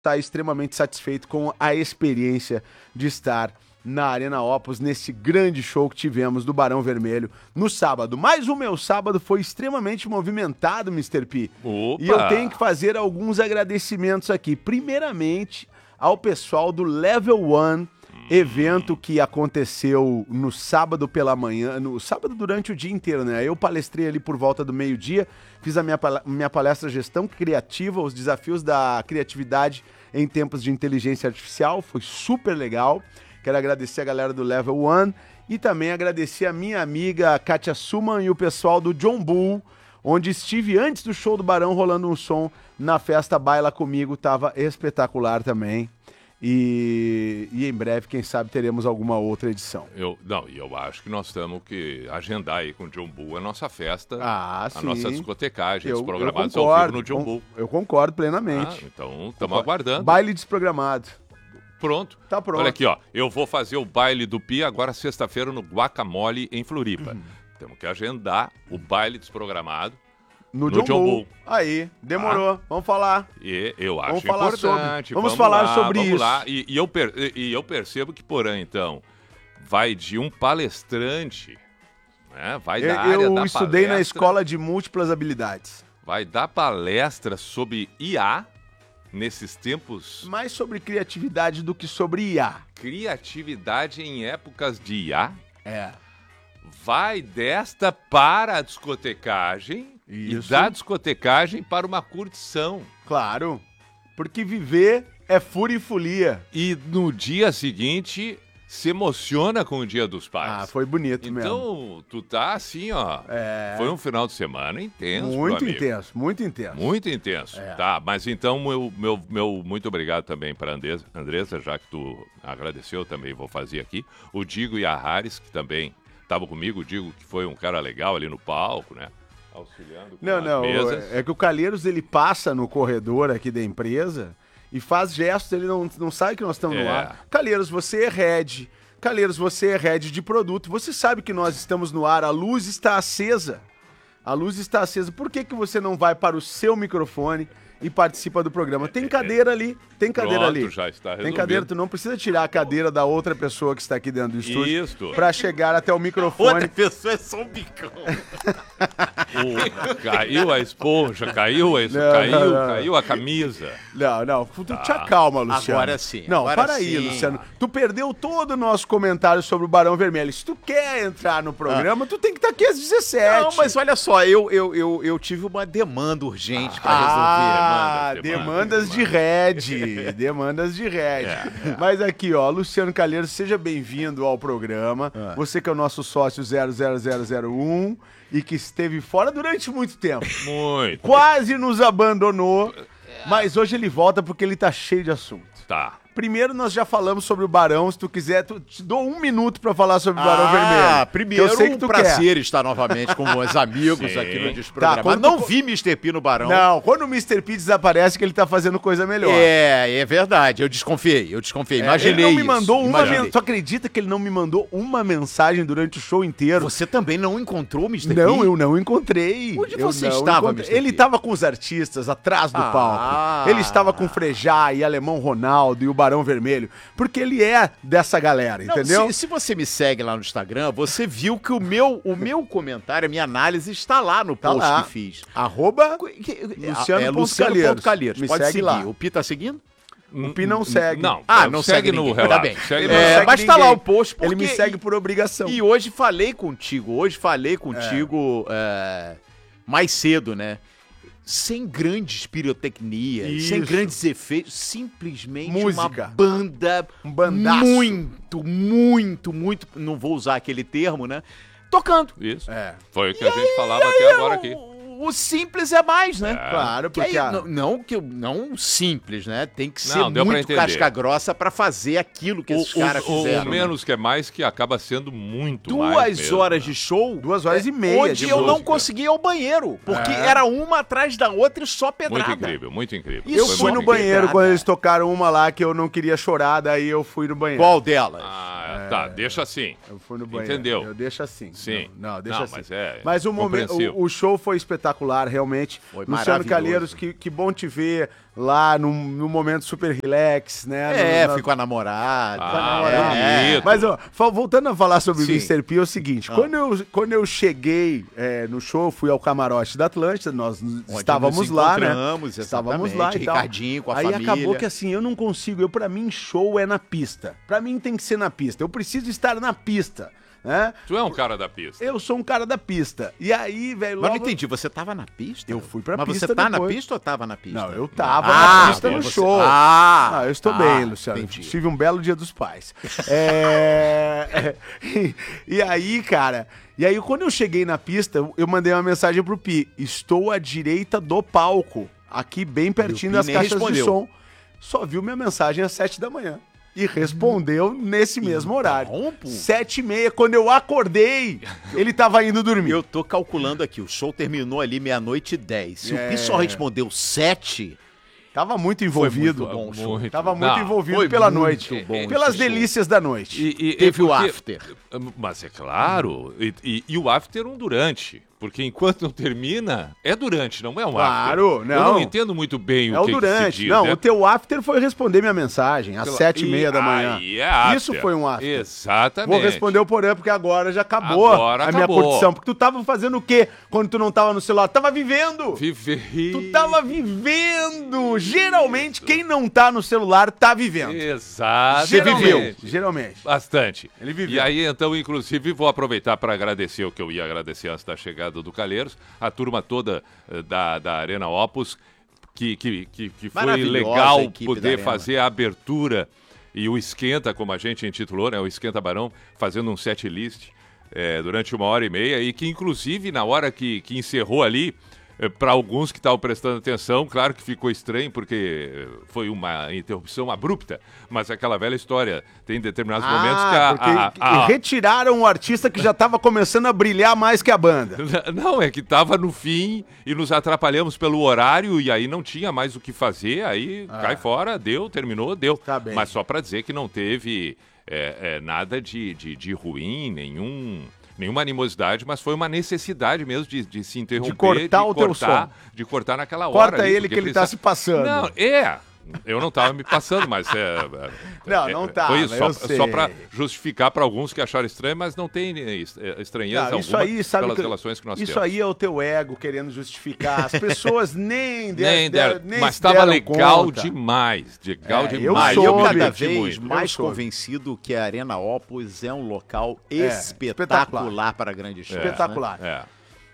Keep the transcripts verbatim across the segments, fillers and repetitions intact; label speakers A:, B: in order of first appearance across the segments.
A: está extremamente satisfeito com a experiência de estar na Arena Opus, nesse grande show que tivemos do Barão Vermelho no sábado. Mas o meu sábado foi extremamente movimentado, mister P.
B: Opa.
A: E eu tenho que fazer alguns agradecimentos aqui. Primeiramente, ao pessoal do Level One, evento que aconteceu no sábado pela manhã, no sábado durante o dia inteiro, né? Eu palestrei ali por volta do meio-dia, fiz a minha, minha palestra Gestão Criativa, os desafios da criatividade em tempos de inteligência artificial, foi super legal. Quero agradecer a galera do Level One e também agradecer a minha amiga Kátia Suman e o pessoal do John Bull, onde estive antes do show do Barão rolando um som na festa Baila Comigo, tava espetacular também. E, e em breve, quem sabe, teremos alguma outra edição.
B: Eu, não, e eu acho que nós temos que agendar aí com o John Bull a nossa festa,
A: Ah,
B: a
A: sim.
B: nossa discotecagem,
A: Eu,
B: os
A: eu
B: programados ao
A: concordo,
B: vivo no John
A: com-
B: Bull.
A: eu concordo
B: Ah,
A: plenamente.
B: então, estamos aguardando.
A: Baile desprogramado.
B: Pronto.
A: Tá pronto.
B: Olha aqui, ó. Eu vou fazer o baile do Pi agora sexta-feira no Guacamole, em Floripa.
A: Uhum.
B: Temos que agendar o baile desprogramado.
A: No,
B: No
A: John,
B: John
A: Bull.
B: Bull.
A: Aí, demorou. Vamos falar.
B: E eu acho
A: Vamos falar
B: importante.
A: sobre- vamos falar
B: lá,
A: sobre
B: vamos
A: isso.
B: Lá. E, e eu per- e- e eu percebo que Porã, então, vai de um palestrante, né? Vai
A: Eu,
B: da área
A: eu
B: da
A: estudei na
B: palestra,
A: escola de múltiplas habilidades.
B: Vai dar palestra sobre I A nesses tempos.
A: Mais sobre criatividade do que sobre I A.
B: Criatividade em épocas de I A.
A: É.
B: Vai desta para a discotecagem
A: Isso.
B: e da discotecagem para uma curtição.
A: Claro. Porque viver é fúria e folia.
B: E no dia seguinte se emociona com o Dia dos Pais.
A: Ah, foi bonito mesmo.
B: Então, tu tá assim, ó.
A: É.
B: Foi um final de semana intenso, meu
A: Muito
B: amigo.
A: intenso, muito intenso.
B: Muito intenso.
A: É.
B: Tá, mas então, meu, meu, meu muito obrigado também para Andresa, Andresa, já que tu agradeceu, também vou fazer aqui. O Digo e a Haris, que também estavam comigo. O Digo que foi um cara legal ali no palco, né? Auxiliando com
A: Não,
B: as
A: não,
B: mesas.
A: é que o Calheiros, ele passa no corredor aqui da empresa e faz gestos, ele não, não sabe que nós estamos no
B: É.
A: ar. Calheiros, você é head. Calheiros, você é head de produto. Você sabe que nós estamos no ar, a luz está acesa. A luz está acesa. Por que que você não vai para o seu microfone e participa do programa? Tem cadeira ali, tem cadeira
B: Pronto,
A: ali.
B: já está
A: Tem
B: resolvido.
A: cadeira, tu não precisa tirar a cadeira da outra pessoa que está aqui dentro do estúdio
B: Isso.
A: para chegar até o microfone.
C: pessoa é só um bicão.
B: O- caiu a esponja, caiu a, es-
A: Não,
B: caiu,
A: não, não.
B: caiu a camisa.
A: Não, não, tu te acalma, Luciano.
C: Agora sim,
A: Não,
C: agora
A: para aí,
C: sim.
A: Luciano. Tu perdeu todo o nosso comentário sobre o Barão Vermelho. Se tu quer entrar no programa, tu tem que estar aqui às dezessete.
C: Não, mas olha só, eu, eu, eu, eu tive uma demanda urgente pra
A: Ah,
B: Demanda, demanda,
A: demandas de Red, demandas de Red.
B: É,
A: Mas aqui, ó, Luciano Calheiros, seja bem-vindo ao programa.
C: Ah.
A: Você que é o nosso sócio zero zero zero zero um e que esteve fora durante muito tempo.
B: Muito.
A: Quase nos abandonou, mas hoje ele volta porque ele tá cheio de assunto.
B: Tá.
A: Primeiro, nós já falamos sobre o Barão. Se tu quiser, tu, te dou um minuto pra falar sobre o Barão
C: Ah,
A: Vermelho.
C: primeiro,
A: que eu sei que
C: um
A: tu
C: prazer estar novamente com os amigos
B: Sim.
C: aqui no Desprogramado.
A: Tá, quando
C: não
A: tu-
C: vi mister P no Barão.
A: quer. Não, quando o mister P desaparece, que ele tá fazendo coisa melhor.
C: É, é verdade. Eu desconfiei, eu desconfiei.
A: É,
C: Imaginei
A: ele não me
C: isso,
A: mandou uma
C: imaginei.
A: mensagem. Tu acredita que ele não me mandou uma mensagem durante o show inteiro?
C: Você também não encontrou o mister P?
A: Não, eu não encontrei.
C: Onde
A: Eu
C: você
A: não
C: estava,
A: encontrei.
C: mister P?
A: Ele estava com os artistas atrás do
C: Ah.
A: palco. Ele estava com Frejá e Alemão Ronaldo e o Barão Vermelho. Porque ele é dessa galera,
C: Não,
A: entendeu?
C: Se, se você me segue lá no Instagram, você viu que o meu, o meu comentário, a minha análise está lá no
A: Tá
C: post
A: lá.
C: que fiz.
A: Arroba
C: Luciano,
A: Luciano
C: é,
A: ponto
C: Luciano
A: Calheiros.
C: ponto Calheiros.
A: Me
C: Pode
A: segue
C: seguir.
A: lá.
C: O Pi tá seguindo?
A: O Pi não segue.
B: Não,
C: Ah,
B: não
C: não
B: segue,
C: segue
B: no
C: ninguém.
B: relato.
C: Tá bem.
B: Segue
A: Ele
B: no
A: não
C: É,
A: segue
C: mas tá
A: ninguém.
C: lá o post,
A: Ele me
C: porque-
A: segue por obrigação.
C: E hoje falei contigo, hoje falei contigo é, mais cedo, né? Sem grandes pirotecnias,
A: Isso.
C: sem grandes efeitos, simplesmente
A: Música.
C: uma banda
A: Um bandaço.
C: muito, muito, muito, não vou usar aquele termo, né? Tocando.
B: Isso.
A: É.
B: Foi o que a gente falava até agora aqui.
C: O, o simples é mais, né?
A: Claro,
C: Que
A: porque
C: aí,
A: a-
C: não, não que eu- não simples, né? Tem que ser
B: Não, deu pra
C: muito
B: entender.
C: casca grossa pra fazer aquilo que esses
B: O- o-
C: caras
B: o
C: fizeram. né?
B: menos que é mais que acaba sendo muito mais
C: Duas
B: mesmo,
C: horas
B: né?
C: de show.
A: Duas horas e meia
C: Onde
A: de
C: eu não
A: música.
C: conseguia ir ao banheiro. Porque
A: É.
C: era uma atrás da outra e só pedrada.
B: Muito incrível, muito incrível.
C: Isso
A: Eu
B: Foi
A: fui
B: muito
A: no
B: incrível.
A: banheiro
C: nada.
A: quando eles tocaram uma lá que eu não queria chorar, daí eu fui no banheiro.
C: Qual delas?
B: Ah, tá, deixa assim.
A: Eu fui no banheiro.
B: Entendeu?
A: Eu deixo assim.
B: Sim.
A: Não, não deixa
B: Não,
A: assim.
B: mas é
A: Mas o, momento,
B: compreensível.
A: o, o show foi espetacular, realmente.
C: Foi
A: Luciano
C: maravilhoso.
A: Calheiros, que, que bom te ver. lá num, num momento super relax, né?
C: É,
A: no, na...
C: fui com a namorada.
B: Ah,
A: É,
B: bonito.
A: mas ó, fa- voltando a falar sobre
C: Sim.
A: o mister P, é o seguinte,
C: Ah.
A: quando, eu, quando eu cheguei é, no show, fui ao camarote da Atlântida, nós
C: Onde
A: estávamos
C: nos
A: lá, né?
C: encontramos,
A: Estávamos lá e tal.
C: Ricardinho com a
A: Aí
C: família.
A: acabou que assim, eu não consigo, eu pra mim show é na pista. Pra mim tem que ser na pista, eu preciso estar na pista, né?
B: Tu é um cara da pista.
A: Eu sou um cara da pista. E aí, velho,
C: Mas não
A: logo-
C: entendi, você tava na pista?
A: Eu fui pra
C: Mas
A: pista
C: você tá
A: depois.
C: na pista ou tava na pista?
A: Não, eu tava
C: Ah,
A: na pista no
C: você-
A: show.
C: Ah,
A: Ah, eu estou
C: ah,
A: bem, Luciano.
C: entendi.
A: Tive um belo dia dos pais. É... e, e aí, cara, e aí quando eu cheguei na pista, eu- eu mandei uma mensagem pro Pi. Estou à direita do palco, aqui bem pertinho
C: Pi
A: das
C: nem
A: caixas
C: respondeu.
A: de som. Só viu minha mensagem às sete da manhã. E respondeu nesse mesmo horário.
C: Então, pô.
A: Sete e meia, quando eu acordei, ele tava indo dormir.
C: Eu tô calculando aqui, o show terminou ali meia-noite e dez. Se
A: É.
C: o Pi só respondeu sete,
A: Tava muito envolvido.
C: muito bom o show.
B: Muito.
A: Tava muito
B: Não,
A: envolvido
C: foi
A: pela
C: muito
A: noite.
C: bom
A: Pelas
C: esse show.
A: delícias da noite.
B: E, e-
C: Teve
B: é
C: o
B: porque-
C: after.
B: Mas é claro. E, e- e o after um durante. Porque enquanto não termina, é durante, não é um
A: Claro,
B: after.
A: não.
B: Eu não entendo muito bem
A: É
B: o
A: o
B: que, que
A: durante.
B: se diz,
A: não,
B: né?
A: o teu after foi responder minha mensagem às
B: Pela-
A: sete e meia da manhã.
B: Aí é after.
A: Isso foi um after.
B: Exatamente.
A: Vou responder o porém, porque agora já acabou
B: Agora
A: a minha
B: acabou.
A: curtição. Porque tu tava fazendo o quê quando tu não tava no celular? Tava vivendo!
B: Viver.
A: Tu tava vivendo! Geralmente, quem não tá no celular tá vivendo.
B: Exatamente.
A: Você viveu. Geralmente.
B: Bastante.
A: Ele viveu.
B: E aí, então, inclusive, vou aproveitar para agradecer o que eu ia agradecer antes da chegada do Calheiros, a turma toda eh, da, da Arena Opus, que, que, que, que foi
C: Maravilhosa a
B: legal
C: equipe da
B: poder
C: Arena.
B: fazer a abertura e o esquenta, como a gente intitulou, né? O Esquenta Barão, fazendo um set list eh, durante uma hora e meia, e que, inclusive, na hora que, que encerrou ali, para alguns que estavam prestando atenção, claro que ficou estranho, porque foi uma interrupção abrupta, mas aquela velha história, tem determinados momentos que a...
A: Ah, porque
B: a- a-
A: retiraram um artista que já tava começando a brilhar mais que a banda.
B: Não, é que tava no fim e nos atrapalhamos pelo horário e aí não tinha mais o que fazer, aí cai fora, deu, terminou, deu.
A: Tá bem.
B: Mas só para dizer que não teve é, é, nada de, de, de ruim, nenhum... Nenhuma animosidade, mas foi uma necessidade mesmo de, de se interromper,
A: De cortar o teu
B: cortar,
A: som.
B: de cortar naquela hora.
A: Corta
B: ali,
A: ele
B: porque
A: que ele tá se passando.
B: Não, é. Eu não estava me passando, mas é. é,
A: Não,
B: é,
A: não
B: Foi
A: tava,
B: isso,
A: eu
B: só,
A: sei.
B: só para justificar para alguns que acharam estranho, mas não tem é, estranheza
A: Não, isso
B: alguma
A: aí, sabe
B: pelas
A: que-
B: relações que nós
A: Isso
B: temos.
A: aí é o teu ego querendo justificar. As pessoas nem, der,
B: Nem
A: der-
B: deram,
A: nem
B: mas
A: se
B: estava
A: deram
B: legal
A: conta.
B: demais. Legal
A: É, eu
B: demais.
A: soube.
C: eu
B: me
C: cada
B: diverti
C: vez
B: muito.
C: mais
A: Eu soube.
C: convencido que a Arena Opus é um local
A: É,
C: espetacular,
A: espetacular.
C: para grandes shows.
A: Espetacular.
B: É.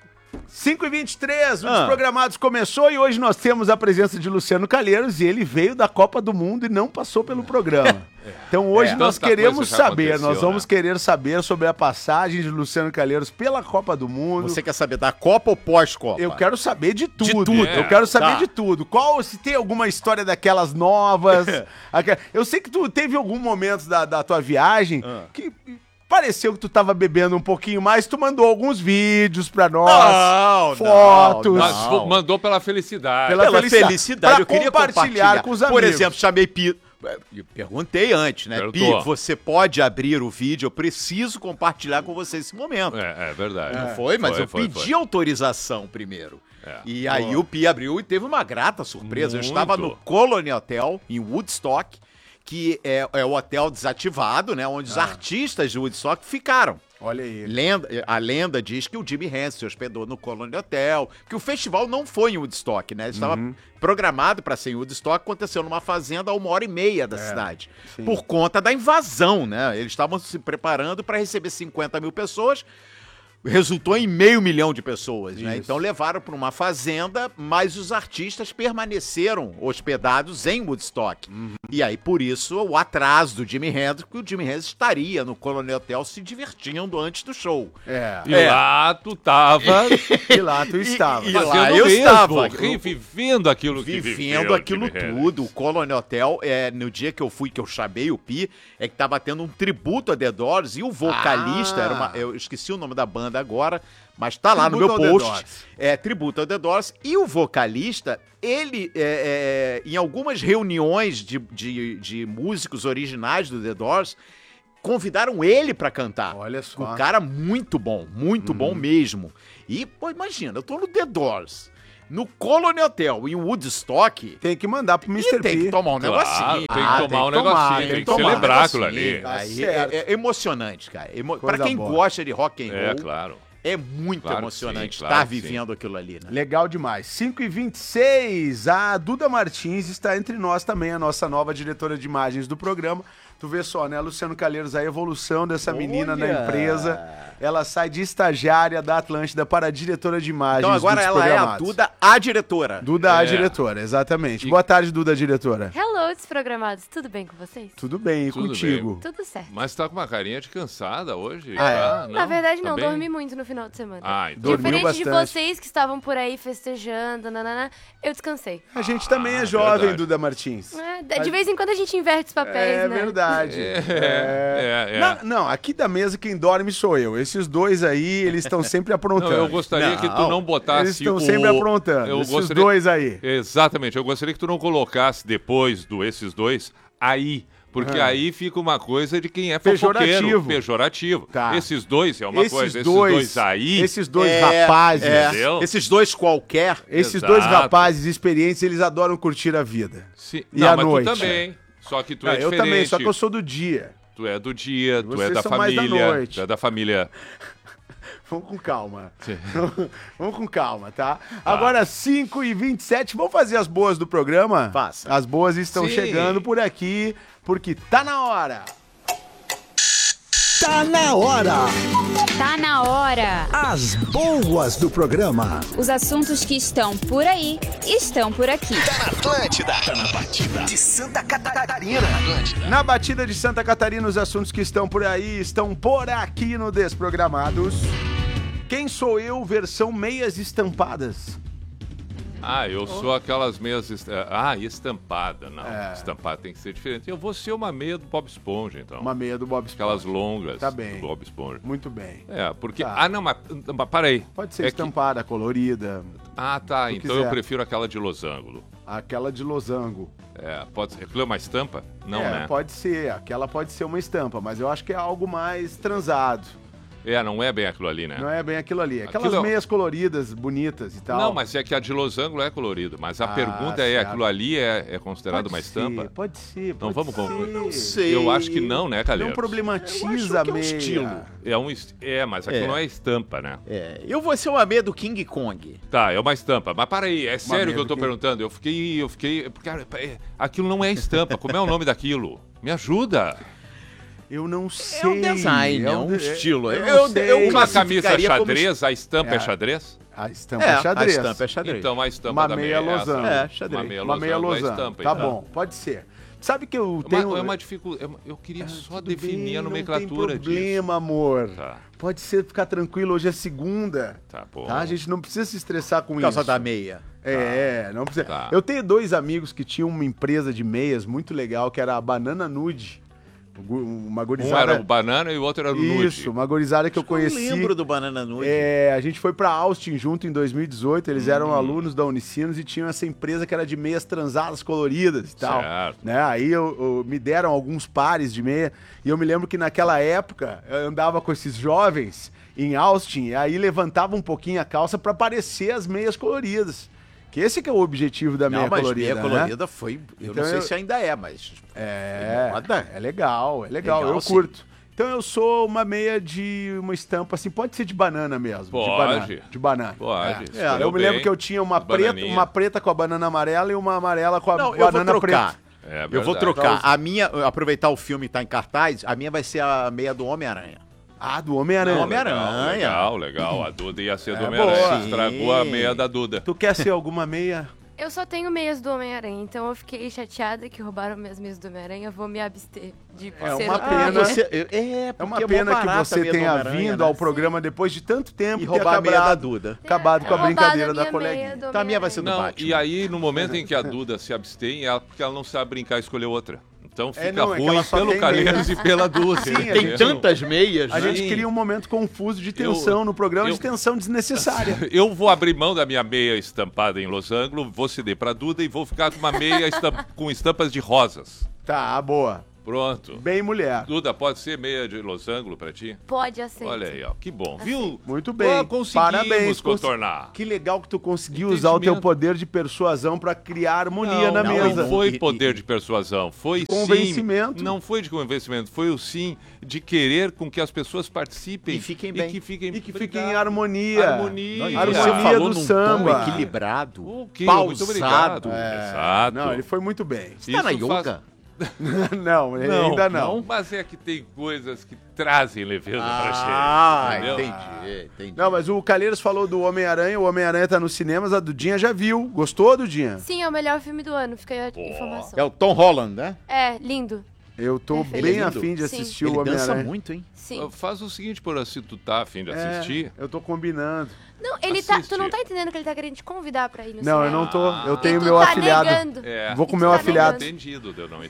A: cinco e vinte e três, o
C: Ah.
A: Desprogramados começou e hoje nós temos a presença de Luciano Calheiros e ele veio da Copa do Mundo e não passou pelo programa. Então hoje
B: É,
A: nós
B: tanta
A: queremos
B: coisa já
A: saber,
B: aconteceu,
A: nós vamos
B: né?
A: querer saber sobre a passagem de Luciano Calheiros pela Copa do Mundo.
C: Você quer saber da Copa ou pós-Copa?
A: Eu quero saber de tudo.
C: tudo.
A: Eu quero saber
C: Tá.
A: de tudo. Qual, se tem alguma história daquelas novas. Aquela- Eu sei que tu teve algum momento da, da tua viagem
C: Ah.
A: que pareceu que tu tava bebendo um pouquinho mais, tu mandou alguns vídeos pra nós.
C: Não,
A: fotos.
C: não,
B: Mas
C: não.
B: fo- mandou pela felicidade.
A: Pela
C: Pela
A: felicidade.
C: felicidade,
A: Pra
C: eu queria
A: compartilhar
C: compartilhar
A: com os
C: Por
A: amigos.
C: exemplo, chamei Pi. Eu perguntei antes, né?
B: Perguntou.
C: Pi, você pode abrir o vídeo? Eu preciso compartilhar com você esse momento.
B: É, é verdade.
C: Não foi, mas
B: Foi,
C: eu
B: foi,
C: pedi
B: foi.
C: autorização primeiro.
B: É.
C: E aí o Pi abriu e teve uma grata surpresa. Eu
B: Muito.
C: estava no Colony Hotel, em Woodstock, que é, é o hotel desativado, né? Onde os artistas de Woodstock ficaram.
A: Olha aí.
C: Lenda, a lenda diz que o Jimi Hendrix se hospedou no Colony Hotel, que o festival não foi em Woodstock, né? Ele estava programado para ser em Woodstock, aconteceu numa fazenda a uma hora e meia da cidade,
A: sim.
C: por conta da invasão, né? Eles estavam se preparando para receber cinquenta mil pessoas, resultou em meio milhão de pessoas, né?
A: Isso.
C: Então levaram para uma fazenda, mas os artistas permaneceram hospedados em Woodstock. E aí, por isso, o atraso do Jimi Hendrix, que o Jimi Hendrix estaria no Colony Hotel se divertindo antes do show.
A: É.
B: E
C: É.
B: lá tu tava
A: E lá tu estava.
C: e-
B: fazendo
C: lá eu
B: mesmo,
C: estava.
B: revivendo aquilo que
C: Vivendo
B: viveu
C: aquilo
B: Jimi Hendrix.
C: tudo. O Colony Hotel, é, no dia que eu fui, que eu chamei o Pi, é que tava tendo um tributo a The Doors e o vocalista,
A: Ah.
C: era uma, eu esqueci o nome da banda agora, mas tá lá no
A: Tributo
C: meu
A: ao The
C: post.
A: Doors.
C: É, tributo ao The Doors. E o vocalista, ele, é, é, em algumas reuniões de, de, de músicos originais do The Doors, convidaram ele pra cantar.
A: Olha só.
C: O cara muito bom, muito bom mesmo. E, pô, imagina, eu tô no The Doors. no Colony Hotel, em Woodstock,
A: Tem que mandar pro
C: e
A: mister
C: tem
A: P.
C: que tomar um
B: Claro,
C: negocinho.
B: tem que
A: Ah,
B: tomar
A: tem
B: um
A: que tomar,
B: negocinho,
A: tem
B: tem
A: que
B: que
A: tomar um
B: celebrar aquilo
C: negocinho.
B: ali.
A: Tá
C: Aí é,
A: certo.
C: é emocionante, cara. Emo...
A: Coisa
C: Pra quem
A: boa.
C: gosta de rock and roll,
B: É, claro.
C: é muito
B: Claro que
C: emocionante
B: sim,
C: estar
B: claro que sim.
C: vivendo aquilo ali, né?
A: Legal demais. cinco e vinte e seis, a Duda Martins está entre nós também, a nossa nova diretora de imagens do programa. Tu vê só, né, Luciano Calheiros, a evolução dessa menina na
C: Olha!
A: empresa. Ela sai de estagiária da Atlântida para diretora de imagens
C: Então agora
A: do
C: ela é a
A: Desprogramados.
C: Duda, a diretora.
A: Duda, a
B: É.
A: diretora, exatamente.
B: E-
A: Boa tarde, Duda, diretora.
D: Hello, desprogramados. Tudo bem com vocês?
A: Tudo bem, e
B: Tudo
A: contigo?
D: Tudo certo.
B: Mas tá com uma carinha de cansada hoje.
A: Ah, é?
B: tá?
D: Na verdade, não.
B: Também?
D: Dormi muito no final de semana.
B: Ah, então.
A: Dormiu
D: Diferente de
A: bastante.
D: vocês que estavam por aí festejando, nanana, eu descansei.
A: A gente também é
B: Ah,
A: jovem,
B: verdade.
A: Duda Martins.
D: É, de de vez em quando a gente inverte os papéis,
A: É
D: né?
A: verdade.
B: É, é, é.
A: Não, não, aqui da mesa quem dorme sou eu. Esses dois aí, eles estão sempre aprontando.
B: Não, eu gostaria
C: Não,
B: que tu não botasse
A: Eles estão
B: o...
A: sempre aprontando.
B: Eu
A: Esses
B: gostaria...
A: dois aí.
B: Exatamente, eu gostaria que tu não colocasse depois do esses dois aí. Porque
A: Ah.
B: aí fica uma coisa de quem é
A: Pejorativo.
B: fofoqueiro. Pejorativo.
A: Tá.
B: Esses dois é uma
A: Esses
B: coisa,
A: dois,
B: esses dois aí...
A: Esses dois
C: É,
A: rapazes.
C: é.
B: Entendeu?
C: Esses dois qualquer.
A: Esses
B: Exato.
A: dois rapazes experientes, eles adoram curtir a vida.
B: Sim.
A: E
B: não,
A: à
B: mas
A: noite?
B: tu também. Só que tu
A: Não,
B: é
A: eu
B: diferente.
A: também, só que eu sou do dia.
B: Tu é do dia, tu
A: Vocês
B: é da
A: são mais da
B: família.
A: noite.
B: Tu é da família.
A: Vamos com calma.
B: Sim.
A: Vamos com calma, tá? Agora, cinco e vinte e sete, vamos fazer as boas do programa?
C: Faça.
A: As boas estão
B: Sim.
A: chegando por aqui, porque tá na hora.
E: Tá na hora!
F: Tá na hora!
E: As boas do programa.
F: Os assuntos que estão por aí estão por aqui.
E: Atlântida. Tá na batida de Santa Catarina.
A: Na batida de Santa Catarina, os assuntos que estão por aí estão por aqui no Desprogramados. Quem sou eu, versão meias estampadas?
B: Ah, eu sou aquelas meias... est- Ah, estampada. Não,
A: É.
B: estampada tem que ser diferente. Eu vou ser uma meia do Bob Esponja, então.
A: Uma meia do Bob Esponja.
B: Aquelas longas
A: Tá bem.
B: do Bob Esponja.
A: Muito bem.
B: É, porque...
A: Tá.
B: Ah, não, mas... mas para aí.
A: Pode ser
B: É que-
A: estampada, colorida,
B: Ah, tá.
A: Se
B: Então
A: quiser.
B: eu prefiro aquela de losango.
A: aquela de losango.
B: É, pode ser. Aquilo é uma estampa? Não,
A: é,
B: né?
A: pode ser. Aquela pode ser uma estampa, mas eu acho que é algo mais transado.
B: É, não é bem aquilo ali, né?
A: Não é bem aquilo ali. Aquelas
B: Aquilo é-
A: meias coloridas, bonitas e tal.
B: Não, mas é que a de losango é colorido. Mas a
A: Ah,
B: pergunta é,
A: certo.
B: aquilo ali é, é considerado
A: Pode
B: uma
A: ser,
B: estampa?
A: Pode ser,
B: Não,
A: pode
B: vamos
A: ser.
B: com-
C: Não sei.
B: Eu acho que não, né, Calheiros?
A: Não problematiza
C: Eu acho
A: a
C: que é um
A: meia.
C: estilo.
B: É, um, est- é, mas aquilo
C: É.
B: não é estampa, né?
C: É, eu vou ser uma meia do King Kong.
B: Tá, é uma estampa. Mas para aí, é sério
A: meia
B: que eu
A: do
B: tô
A: quê?
B: perguntando. Eu fiquei, eu fiquei... Cara, é, aquilo não é estampa. Como é o nome daquilo? Me ajuda.
A: Eu não sei.
C: É um design, é um
A: de-
C: estilo.
A: Eu,
C: Eu-
A: não sei.
C: eu
B: Uma camisa
C: classificaria como
B: xadrez, a estampa é,
A: É.
B: xadrez?
A: A estampa
C: É,
A: é xadrez.
C: a estampa é xadrez.
B: Então a estampa
A: Uma
B: da
A: meia
B: meia é essa.
A: losango.
C: É, xadrez.
B: Uma meia
A: Uma meia
B: losango é
A: losango.
B: estampa,
A: Tá
B: então.
A: bom, pode ser. Sabe que eu
B: É uma-
A: tenho...
B: É uma dificuldade. Eu queria só
A: Tudo
B: definir
A: bem,
B: a nomenclatura
A: não tem
B: disso.
A: problema, amor.
B: Tá,
A: Pode ser, ficar tranquilo, hoje é segunda.
B: tá bom.
A: Tá? A gente não precisa se estressar com
C: Por causa
A: isso.
C: da meia.
A: É, não precisa.
B: Tá.
A: Eu tenho dois amigos que tinham uma empresa de meias muito legal, que era a Banana Nude. Gu- Uma
B: Um
A: gorizada...
B: era o banana e o outro era o nude.
A: Isso, uma gorizada que eu conheci.
C: Eu lembro do Banana Nude.
A: É, a gente foi pra Austin junto em dois mil e dezoito, eles
B: Hum.
A: eram alunos da Unicinos e tinham essa empresa que era de meias transadas coloridas e tal.
B: Certo.
A: Né? Aí eu, eu- me deram alguns pares de meia e eu me lembro que naquela época eu andava com esses jovens em Austin e aí levantava um pouquinho a calça pra aparecer as meias coloridas. Que esse que é o objetivo da meia
C: Não, mas
A: colorida,
C: meia
A: né?
C: colorida foi... Eu
A: Então
C: não sei
A: eu-
C: se ainda é, mas...
A: É,
C: Foi moda.
A: é legal, é legal,
C: Legal,
A: eu
C: sim.
A: curto. Então eu sou uma meia de uma estampa assim, pode ser de banana mesmo. De
B: Pode.
A: banana. De banana.
B: Pode,
A: É.
B: escolheu
A: Eu me lembro
B: bem.
A: que eu tinha uma preta,
B: Bananinha.
A: uma preta com a banana amarela e uma amarela com a
C: Não, eu vou
A: banana
C: trocar.
A: preta.
B: É
C: Eu vou
B: verdade.
C: trocar. A minha, aproveitar o filme tá em cartaz, a minha vai ser a meia do Homem-Aranha.
A: Ah, do Homem-Aranha.
C: Não,
B: Legal,
C: Homem-Aranha.
B: Legal, legal. A Duda ia ser do
A: É,
B: Homem-Aranha.
A: boa.
B: Estragou a
C: Sim.
B: meia da Duda.
A: Tu quer ser alguma meia?
D: Eu só tenho meias do Homem-Aranha, então eu fiquei chateada que roubaram minhas meias do Homem-Aranha. Eu vou me abster de
A: É
D: ser
A: uma
D: uma
A: pena.
D: meia.
C: você, é,
A: É uma
C: porque
A: pena
C: mó
A: que
C: barata a
A: você
C: meia do
A: tenha
C: Homem-Aranha,
A: vindo
C: né?
A: ao programa depois de tanto tempo
C: E
A: ter
C: roubar a meia da
A: acabado,
C: Duda.
A: acabado com a
D: Roubaram
A: brincadeira
D: minha
A: da
D: meia
A: coleguinha.
D: do
C: Então a minha vai ser do
B: Não,
C: Batman.
B: e aí, no momento em que a Duda se abstém, ela, porque ela não sabe brincar, escolheu outra. Então fica
A: não, é que
B: ruim
A: ela só
B: pelo
A: tem
B: Calheiros e pela Duda.
A: Sim, a
C: Tem
A: gente-
C: tantas meias,
A: A
C: né?
A: gente cria um momento confuso de tensão
B: Eu-
A: no programa,
B: eu-
A: de tensão desnecessária.
B: Eu vou abrir mão da minha meia estampada em losango, vou ceder pra Duda e vou ficar com uma meia estam- com estampas de rosas.
A: Tá, boa.
B: Pronto.
A: Bem mulher.
B: Duda, pode ser meia de losango pra ti?
D: Pode aceitar.
B: Olha aí, ó. Que bom. Viu?
A: Muito bem.
B: Ah, conseguimos
A: Parabéns.
B: contornar.
A: Que legal que tu conseguiu usar o teu
B: Entendimento.
A: poder de persuasão pra criar harmonia
B: Não,
A: na
B: não,
A: mesa.
B: não foi
C: E-
B: poder
C: e-
B: de persuasão, foi
A: Convencimento.
B: sim. Não foi de convencimento, foi o sim de querer com que as pessoas participem
C: E fiquem bem.
B: e que fiquem,
A: E que fiquem
B: obrigado.
A: em harmonia.
B: Harmonia.
C: Não, e
A: Harmonia
C: você falou
A: do
C: num
A: samba.
C: tom equilibrado,
B: O quê?
C: pausado.
B: Muito obrigado.
A: É,
B: Exato.
A: Não, ele foi muito bem.
C: Você tá na
B: Isso faz-
C: yoga?
A: não, ainda não.
B: Mas é que tem coisas que trazem leveza pra
C: Ah,
B: gente. entendeu?
C: entendi, entendi.
A: Não, mas o Calheiros falou do Homem-Aranha, o Homem-Aranha tá nos cinemas, a Dudinha já viu. Gostou, Dudinha?
D: Sim, é o melhor filme do ano, fica aí a
C: É
D: informação.
C: o Tom Holland, né?
D: É, lindo.
A: Eu tô
D: Perfeito.
A: bem
C: Ele é lindo.
A: afim de
D: Sim.
A: assistir o
C: Ele dança
A: Homem-Aranha.
C: muito, hein?
D: Sim.
B: Faz o seguinte, por se tu tá afim de
A: É,
B: assistir.
A: eu tô combinando.
D: Não, ele tá.
B: Assiste.
D: Tu não tá entendendo que ele tá querendo te convidar pra ir no
A: Não, eu
D: cinema.
A: não tô. Eu
B: Ah.
A: tenho
D: E tu
A: meu
D: tá
A: afilhado.
D: negando.
B: É.
A: Vou com
D: E tu
A: meu
D: tá
A: afilhado.
D: negando.
B: Entendido, eu não entendi.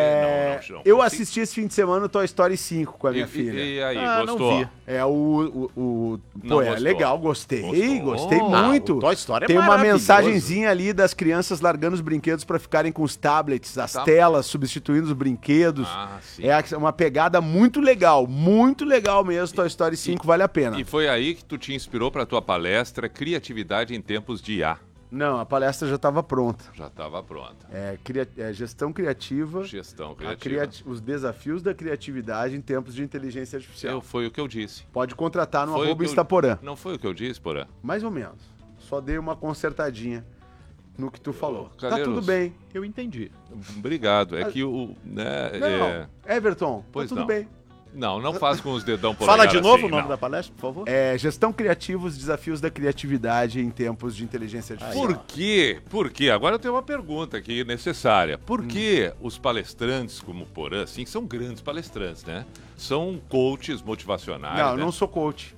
A: É,
B: Não, não, não
A: eu
B: consigo.
A: assisti esse fim de semana o Toy Story cinco com a minha
B: E,
A: filha.
B: e, e aí,
C: Ah, não
B: gostou?
C: vi.
A: É o. o, o
B: Não
A: pô, é
B: gostou?
A: legal, gostei.
B: Gostou?
A: Gostei
B: Ah,
A: muito.
C: o Toy Story é
A: Tem uma
C: maravilhoso.
A: mensagenzinha ali das crianças largando os brinquedos pra ficarem com os tablets, as
B: Tá.
A: telas substituindo os brinquedos.
B: Ah, sim.
A: É uma pegada muito legal, muito legal mesmo. Toy Story cinco vale a pena.
B: E foi aí que tu te inspirou pra tua palestra Criatividade em Tempos de I A.
A: Não, a palestra já estava pronta.
B: Já estava pronta.
A: É, cria- é gestão criativa,
B: Gestão
A: a
B: criativa.
A: criati- os desafios da criatividade em tempos de inteligência artificial.
B: Eu, foi o que eu disse.
A: Pode contratar no
B: Foi o
A: arroba
B: que eu-
A: Instaporã.
B: Não foi o que eu disse, Porã?
A: Mais ou menos. Só dei uma consertadinha no que tu falou. Tá
B: Calheiros.
A: tudo bem.
C: Eu entendi.
B: Obrigado. É que o. Né, é...
A: Não, Everton,
B: Pois
A: tá tudo
B: não.
A: bem.
B: Não, não faz com os dedão
C: Fala
B: polegar
C: de novo
B: assim,
C: o nome
B: não.
C: da palestra, por favor.
A: É, gestão criativa, os desafios da criatividade em tempos de inteligência artificial.
B: Por quê? Por quê? Agora eu tenho uma pergunta aqui necessária. Por que os palestrantes como o Porã, assim, que são grandes palestrantes, né? São coaches motivacionais,
A: Não, eu
B: né?
A: não sou coach.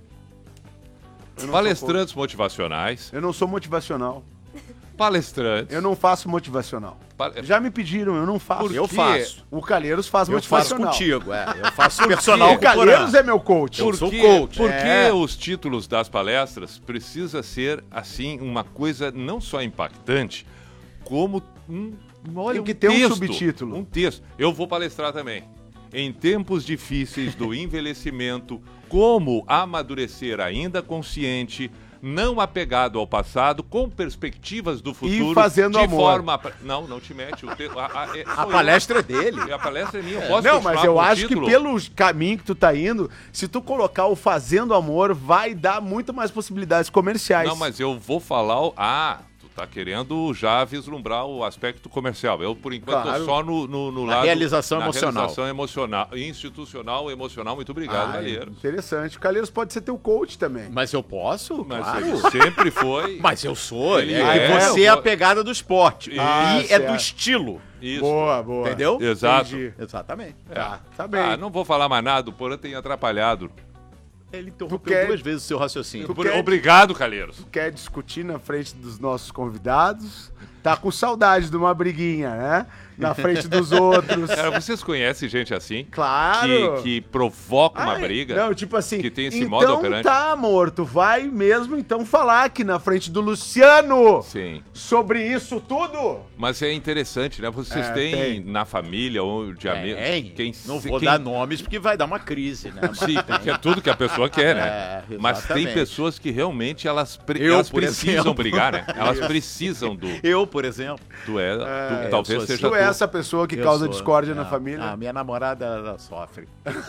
A: Eu não
B: Palestrantes motivacionais,
A: sou coach. Eu não sou motivacional.
B: palestrantes...
A: Eu não faço motivacional.
B: pa-
A: Já me pediram, eu não faço.
B: Por
C: Eu
B: quê?
C: faço.
A: O Calheiros faz
C: Eu faço
A: motivacional.
C: contigo, é. Eu faço personal
A: O
C: com o Porã.
A: Calheiros é meu coach.
C: Eu
B: Por
C: sou
B: que,
C: coach.
B: por
A: É.
B: que os títulos das palestras precisa ser, assim, uma coisa não só impactante, como um, olha,
A: Tem que
B: um
A: ter um
B: texto,
A: subtítulo.
B: Um texto. Eu vou palestrar também. Em tempos difíceis do envelhecimento, como amadurecer ainda consciente, não apegado ao passado, com perspectivas do futuro.
A: fazendo
B: de
A: amor.
B: forma... Não, não te mete. O te... a, a- é-
C: A
B: sou eu.
C: palestra é dele.
B: A palestra é minha. Eu posso
A: Não,
B: continuar
A: mas eu
B: com o
A: acho
B: título?
A: que pelo caminho que tu tá indo, se tu colocar o Fazendo Amor, vai dar muito mais possibilidades comerciais.
B: Não, mas eu vou falar. O... Ah, tu tá querendo já vislumbrar o aspecto comercial. Eu, por enquanto,
A: Claro.
B: tô só no, no, no
C: Na
B: lado.
C: realização
B: na
C: emocional.
B: realização emocional. Institucional, emocional. Muito obrigado,
A: Ah,
B: Calheiros.
A: interessante. O Calheiros pode ser teu coach também.
C: Mas eu posso?
B: Mas
C: claro.
B: ele sempre foi.
C: Mas eu sou.
B: Ele
C: é,
B: é,
C: que você
B: eu
C: é a
B: vou-
C: pegada do esporte.
A: Ah,
C: e é
A: certo.
C: do estilo.
B: Isso.
A: Boa, boa.
C: Entendeu?
B: Exato.
A: Entendi.
C: Exatamente.
A: Tá, tá bem.
B: Ah, não vou falar mais nada. O Porã tem atrapalhado.
C: Ele
A: Tu
C: interrompeu
A: quer-
C: duas vezes o seu raciocínio.
A: Tu
B: Por-
A: quer-
B: Obrigado, Calheiros.
A: Quer discutir na frente dos nossos convidados? Tá com saudade de uma briguinha, né? Na frente dos outros.
B: Cara, vocês conhecem gente assim?
A: Claro.
B: Que, que provoca uma
A: Ai,
B: briga?
A: Não, tipo assim.
B: que tem esse
A: então
B: modo operante.
A: tá, amor, tu vai mesmo então falar aqui na frente do Luciano
B: Sim.
A: sobre isso tudo?
B: Mas é interessante, né? Vocês
A: É,
B: têm
A: tem.
B: na família ou de amigos.
C: Tem.
B: Quem,
C: Não
B: se-
C: vou
B: quem-
C: dar nomes porque vai dar uma crise, né? Mas
B: Sim,
C: tem.
B: porque é tudo que a pessoa quer, né?
C: É,
B: Mas tem
C: exatamente.
B: pessoas que realmente elas, pre-
C: Eu,
B: elas
C: por
B: precisam
C: exemplo.
B: brigar, né? Elas precisam do.
C: Eu, por exemplo.
B: Tu é, tu-
A: É,
B: talvez
C: eu sou
B: seja
A: Tu é essa pessoa que
C: eu
A: causa
C: sou-
A: discórdia na
C: não,
A: família?
C: A minha namorada ela sofre.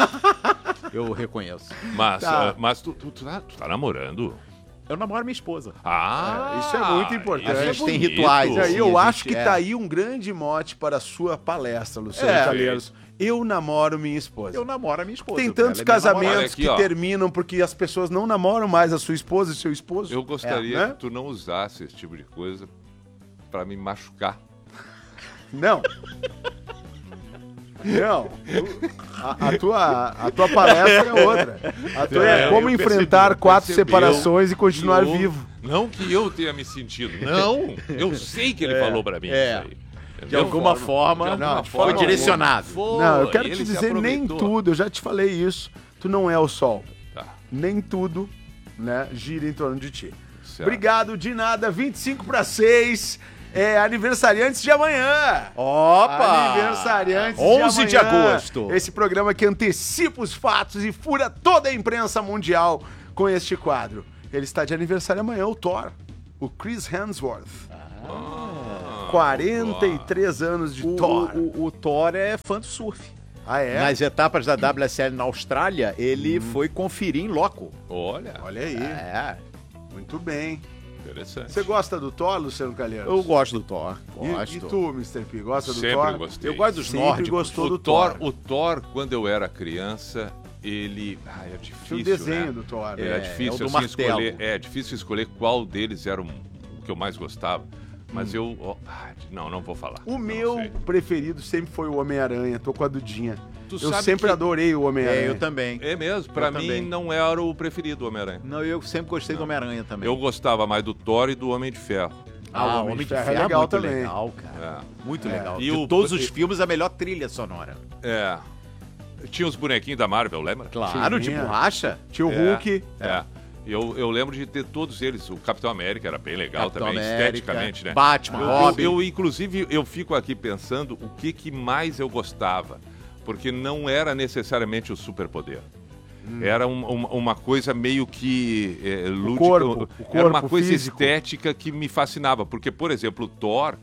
C: Eu reconheço.
B: Mas,
A: Tá.
B: ah, mas tu, tu, tu tá, tu tá namorando?
C: Eu namoro minha esposa.
B: Ah,
A: isso é muito importante.
B: isso é
C: A gente tem
B: bonito.
C: rituais,
A: E aí
C: Sim,
A: eu
C: a
A: acho
C: gente
A: que
C: é.
A: tá aí um grande mote para a sua palestra, Luciano
C: É.
A: Calheiros. Eu namoro minha esposa.
C: Eu namoro a minha esposa.
A: Tem
C: ela
A: tantos
C: é minha namorada.
B: Olha
A: casamentos
B: aqui,
A: que
B: ó.
A: terminam porque as pessoas não namoram mais a sua esposa e seu esposo.
B: Eu gostaria
A: É, né?
B: que tu não usasse esse tipo de coisa pra me machucar.
A: Não. Não. A, a tua, a tua palestra é outra. A tua é,
B: É,
A: como
B: eu
A: enfrentar
B: percebi,
A: quatro
B: percebi.
A: separações e continuar
B: Eu-
A: vivo.
B: Não que eu tenha me sentido. Não, eu sei que ele falou pra mim
C: é.
B: isso aí.
C: De
B: Entendeu?
C: alguma forma,
B: De alguma
A: Não,
B: forma,
C: foi direcionado.
B: foi.
A: Não, eu quero
B: Ele
A: te
B: se
A: dizer nem
B: aproveitou.
A: tudo, eu já te falei isso. Tu não é o sol.
B: Tá,
A: Nem tudo, né, gira em torno de ti.
B: certo.
A: Obrigado, de nada. vinte e cinco para seis. é aniversariantes de amanhã.
C: Opa!
A: Aniversariantes
C: onze de
A: amanhã.
C: agosto.
A: Esse programa que antecipa os fatos e fura toda a imprensa mundial com este quadro. Ele está de aniversário amanhã, o Thor, o Chris Hemsworth.
B: Ah,
A: quarenta e três anos de
C: O,
A: Thor.
C: o, o, o Thor é fã do surf.
A: Ah, é?
C: Nas etapas da W S L na Austrália, ele
A: Hum.
C: foi conferir em loco.
B: Olha,
A: Olha aí,
C: É,
A: muito bem.
B: interessante.
A: Você gosta do Thor, Luciano Calheiros?
C: eu gosto do Thor.
A: E,
C: Gosto.
A: e tu, mister P, gosta do
B: Sempre
A: Thor?
B: gostei.
C: Eu gosto dos
A: Sempre
C: nórdicos.
A: gostou
B: O
A: do
B: Thor,
A: Thor.
B: o Thor, quando eu era criança, ele... Ah, é difícil,
A: Tinha um desenho
B: né?
A: do Thor.
B: Era
C: É,
B: difícil
C: é o do
B: assim,
C: martelo.
B: escolher. É difícil escolher qual deles era o que eu mais gostava. Mas eu. ó, ah, não, não vou falar.
A: O
B: Não
A: meu
B: sei.
A: preferido sempre foi o Homem-Aranha. Tô com a Dudinha.
B: Tu
A: Eu
B: sabe
A: sempre
B: que-
A: adorei o Homem-Aranha.
C: É, eu também.
B: É mesmo, pra
C: Eu
B: mim
C: também.
B: não era o preferido o Homem-Aranha.
C: Não, eu sempre gostei do Homem-Aranha também.
B: Eu gostava mais do Thor e do Homem de Ferro.
C: Ah, o Homem de Ferro é legal
A: legal
C: muito
A: também.
C: legal, cara.
B: É.
C: Muito
A: É.
C: legal.
B: E
C: De
B: o-
C: todos os
B: e-
C: filmes, a melhor trilha sonora.
B: É. Tinha os bonequinhos da Marvel, lembra?
C: Claro, de
A: Tinha.
C: borracha.
A: Tinha o
B: É,
A: Hulk.
B: É. Eu, eu lembro de ter todos eles. O Capitão América era bem legal
C: Capitão
B: também,
C: América,
B: esteticamente, né?
C: Batman,
B: Eu,
C: Robin.
B: eu, eu, inclusive, eu fico aqui pensando o que, que mais eu gostava. Porque não era necessariamente o superpoder. Era um- uma, uma coisa meio que é, lúdica.
A: corpo, o
B: era uma
A: corpo
B: coisa
A: físico.
B: estética que me fascinava. Porque, por exemplo, o Thor...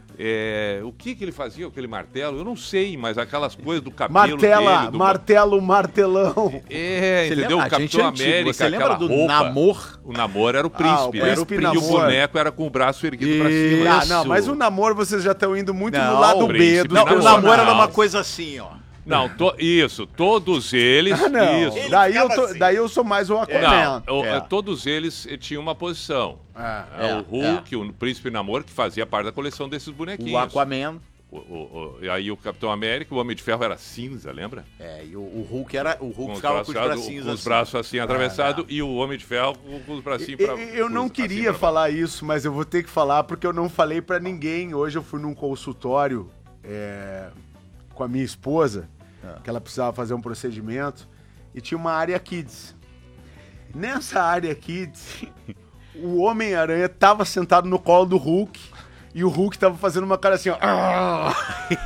B: é, o que, que ele fazia com aquele martelo? Eu não sei, mas aquelas coisas do cabelo
A: Martela,
B: dele... Do...
A: martelo, martelão.
B: É,
C: Você
B: entendeu?
C: lembra?
B: O
C: A gente
B: Capitão
C: é antigo.
B: América,
C: Você lembra
B: aquela
C: do
B: roupa.
C: Namor?
B: O namoro era o príncipe,
A: Ah, o
B: né?
A: príncipe
B: E o
A: Namor.
B: boneco era com o braço erguido pra
C: Isso.
B: cima.
A: Ah, não, mas o namoro vocês já estão indo muito no
C: Não,
A: lado B
B: príncipe
A: do
C: Não, o
B: Namor.
C: namoro era
B: Não.
C: uma coisa assim, ó.
B: Não, to- isso, todos eles.
A: Ah, não.
B: Isso.
A: Daí eu,
C: ficava
A: tô-
C: assim.
A: daí eu sou mais o Aquaman.
B: Não, o-
C: É.
B: todos eles eh, tinham uma posição.
A: Ah,
B: É,
C: É,
B: o Hulk, o Príncipe Namor, que fazia parte da coleção desses bonequinhos.
C: O Aquaman.
B: O- o- o- e aí o Capitão América, o Homem de Ferro era cinza, lembra?
C: É, e o, o Hulk era. O Hulk
B: os
C: ficava com os
B: braçados-
C: bracinhos
B: com os
C: assim.
B: braços assim atravessados e o Homem de Ferro com, com os bracinhos
A: Eu,
B: pra
A: eu não
B: pra- assim
A: queria
B: pra
A: falar isso, mas eu vou ter que falar porque eu não falei pra ninguém. Hoje eu fui num consultório é, com a minha esposa, que ela precisava fazer um procedimento, e tinha uma área kids. Nessa área kids, o Homem-Aranha tava sentado no colo do Hulk e o Hulk tava fazendo uma cara assim, ó. "Ah!"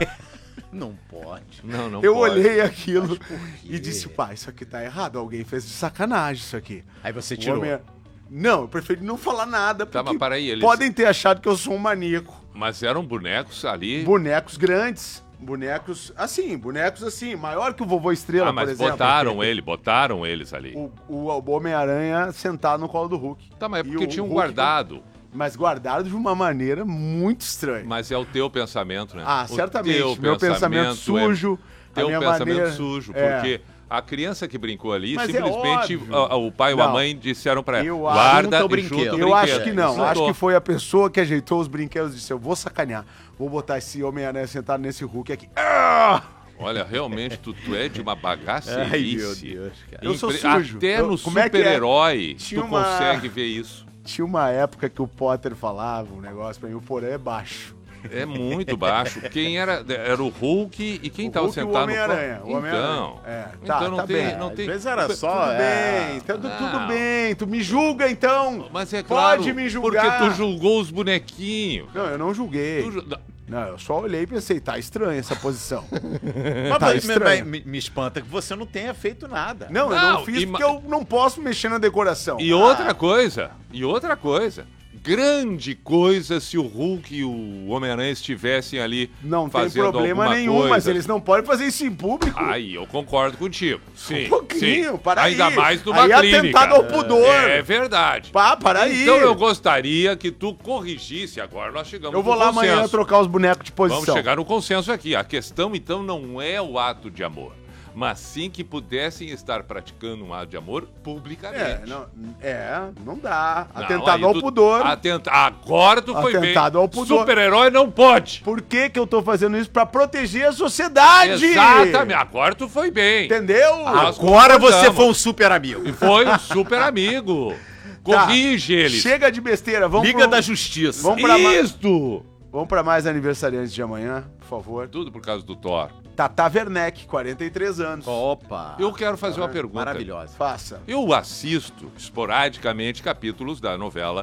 C: Não pode.
B: Não, não
A: Eu
B: pode.
A: olhei aquilo e disse, pai, isso aqui tá errado. Alguém fez de sacanagem isso aqui.
C: Aí você
A: O
C: tirou.
A: Homem- Não, eu preferi não falar nada,
B: Tá,
A: porque
B: mas peraí, eles-
A: podem ter achado que eu sou um maníaco.
B: Mas eram bonecos ali.
A: Bonecos grandes, bonecos assim, bonecos assim, maior que o Vovô Estrela,
B: Ah, mas
A: por exemplo.
B: botaram ele, botaram eles ali.
A: O, o, o Homem-Aranha sentado no colo do Hulk.
B: Tá, mas é
A: E
B: porque
A: o
B: tinham
A: Hulk-
B: guardado.
A: Mas guardado de uma maneira muito estranha.
B: Mas é o teu pensamento, né?
A: Ah,
B: O
A: certamente.
B: teu
A: Meu pensamento
B: é-
A: sujo, a
B: Teu
A: minha
B: pensamento
A: maneira-
B: sujo,
A: É.
B: porque a criança que brincou ali,
A: Mas é
B: simplesmente
A: óbvio.
B: a- a- o pai ou a
A: Não.
B: mãe disseram pra ela,
A: Eu acho-
B: guarda
C: junta o
B: e
C: brinquedo.
B: junta o
A: Eu acho
B: brinquedo.
A: que não.
B: Juntou.
A: Acho que foi a pessoa que ajeitou os brinquedos e disse: eu vou sacanear. Vou botar esse Homem-Aranha sentado nesse Hulk aqui. Ah!
B: Olha, realmente, tu, tu é de uma bagaceirice.
C: Ai, meu Deus, cara.
A: Eu sou
B: Impre-
A: sujo.
B: Até
A: Eu-
B: no
A: como é que é?
B: super-herói
A: Tinha
B: tu
A: uma-
B: consegue ver isso.
A: Tinha uma época que o Potter falava um negócio pra mim: o Porã é baixo.
B: É muito baixo. Quem era? Era o Hulk e quem
A: O
B: tava
A: Hulk e o
B: sentado
A: Homem-Aranha,
B: no
A: o Homem-Aranha.
B: Então,
A: É, tá,
B: então não
A: tá
B: tem,
A: bem.
B: não
C: Às
B: tem.
C: vezes era só.
A: Tudo
C: é...
A: bem, tudo,
B: Não.
A: tudo bem. Tu me julga então.
B: Mas é claro,
A: Pode me julgar.
B: porque tu julgou os bonequinhos.
A: Não, eu não julguei.
B: Tu ju-
A: Não, eu só olhei e pensei: tá estranha essa posição.
C: Mas
A: Tá
C: vai-
A: estranho.
C: me, me espanta que você não tenha feito nada.
A: Não, eu
B: Não,
A: não fiz
B: e
A: porque
B: ma-
A: eu não posso mexer na decoração.
B: E outra coisa, e outra coisa. Grande coisa se o Hulk e o Homem-Aranha estivessem ali
A: Não tem
B: fazendo
A: problema
B: alguma
A: nenhum,
B: coisa.
A: mas eles não podem fazer isso em público.
B: Aí eu concordo contigo. Sim,
A: Um pouquinho,
B: sim.
A: para
B: Ainda
A: aí.
B: mais numa
A: Aí é
B: clínica.
A: atentado ao pudor.
B: É verdade.
A: Pá, para aí.
B: Então eu gostaria que tu corrigisse agora. Nós chegamos
A: Eu vou
B: no
A: lá
B: consenso.
A: amanhã trocar os bonecos de
B: Vamos
A: posição.
B: chegar no consenso aqui. A questão, então, não é o ato de amor, mas sim que pudessem estar praticando um ato de amor publicamente.
A: É, não, é, não dá.
B: Não,
A: Atentado
B: aí
A: ao
B: tu-
A: pudor.
B: Atenta... Agora tu foi bem.
A: Atentado ao pudor.
B: Super-herói não pode.
A: Por que que eu tô fazendo isso? Pra proteger a sociedade.
B: Exatamente. Agora tu foi bem.
A: Entendeu?
B: Nós
C: Agora você
B: concordamos.
C: foi um super amigo.
B: E foi um super amigo.
A: Tá.
B: Corrige eles.
A: Chega de besteira. Vamos
C: Liga
A: pro-
C: da Justiça.
A: Vamos pra, ma...
B: Isto.
A: Vamos pra mais aniversariantes de amanhã, por favor.
B: Tudo por causa do Thor.
A: Tata Werneck, quarenta e três anos.
C: Opa.
B: Eu quero fazer uma pergunta.
C: Maravilhosa.
A: Faça.
B: Eu assisto esporadicamente capítulos da novela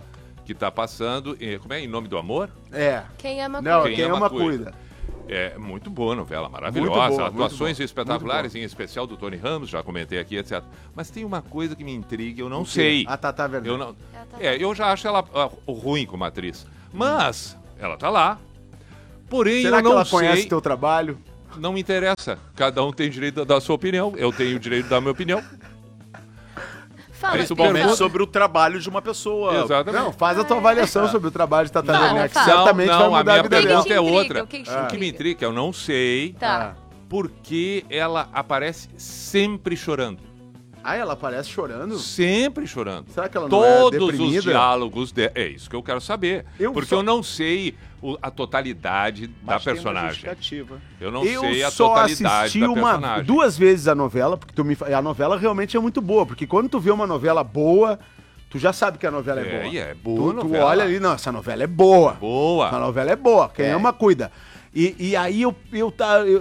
B: que tá passando, eh, como é, Em Nome do Amor?
A: É.
D: Quem ama
A: Não,
D: cuida.
A: quem, ama, cuida.
B: É muito boa a novela, maravilhosa,
A: Muito boa,
B: atuações
A: muito boa,
B: espetaculares,
A: muito
B: em especial do Tony Ramos, já comentei aqui, etcétera. Mas tem uma coisa que me intriga, eu não
A: O quê?
B: sei.
A: A Tata Werneck.
B: Eu não,
D: Ela tá-
B: é, eu já acho ela ah, ruim como atriz. Mas ela tá lá. Porém,
A: Será
B: eu
A: que
B: não
A: ela
B: sei.
A: conhece teu trabalho?
B: Não me interessa. Cada um tem direito de dar a sua opinião. Eu tenho o direito de dar a minha opinião.
D: Fala,
C: Principalmente
D: fala.
C: sobre o trabalho de uma pessoa.
B: Exatamente.
A: Não, faz a tua avaliação sobre o trabalho de Tata
D: Fala,
A: Werneck.
D: fala.
A: Certamente
B: não,
A: vai
B: não, a
A: mudar a,
B: minha
A: vida
D: O que
A: dela.
D: que
B: pergunta
D: te
B: é
D: intriga?
B: outra.
D: O que que te
B: O que me
D: intriga?
B: intriga, eu não sei
D: Tá.
B: porque ela aparece sempre chorando.
A: Ah, ela aparece chorando?
B: Sempre chorando.
A: Será que ela não é
B: Todos
A: deprimida?
B: os diálogos dela. É isso que eu quero saber.
A: Eu
B: porque
A: só-
B: eu não sei o- a totalidade da
C: Mas tem uma
B: personagem.
C: justificativa.
B: Eu não
A: Eu
B: sei a
A: só
B: totalidade
A: assisti
B: da
A: uma,
B: personagem.
A: duas vezes a novela, porque tu me, fa- a novela realmente é muito boa, porque quando tu vê uma novela boa, tu já sabe que a novela é,
B: É,
A: boa.
B: e é boa
A: tu,
B: a
A: tu
B: novela.
A: olha ali, não, essa novela é boa.
B: Boa.
A: Essa novela é boa, quem
C: É.
A: ama cuida. E, e aí eu, eu, tá, eu,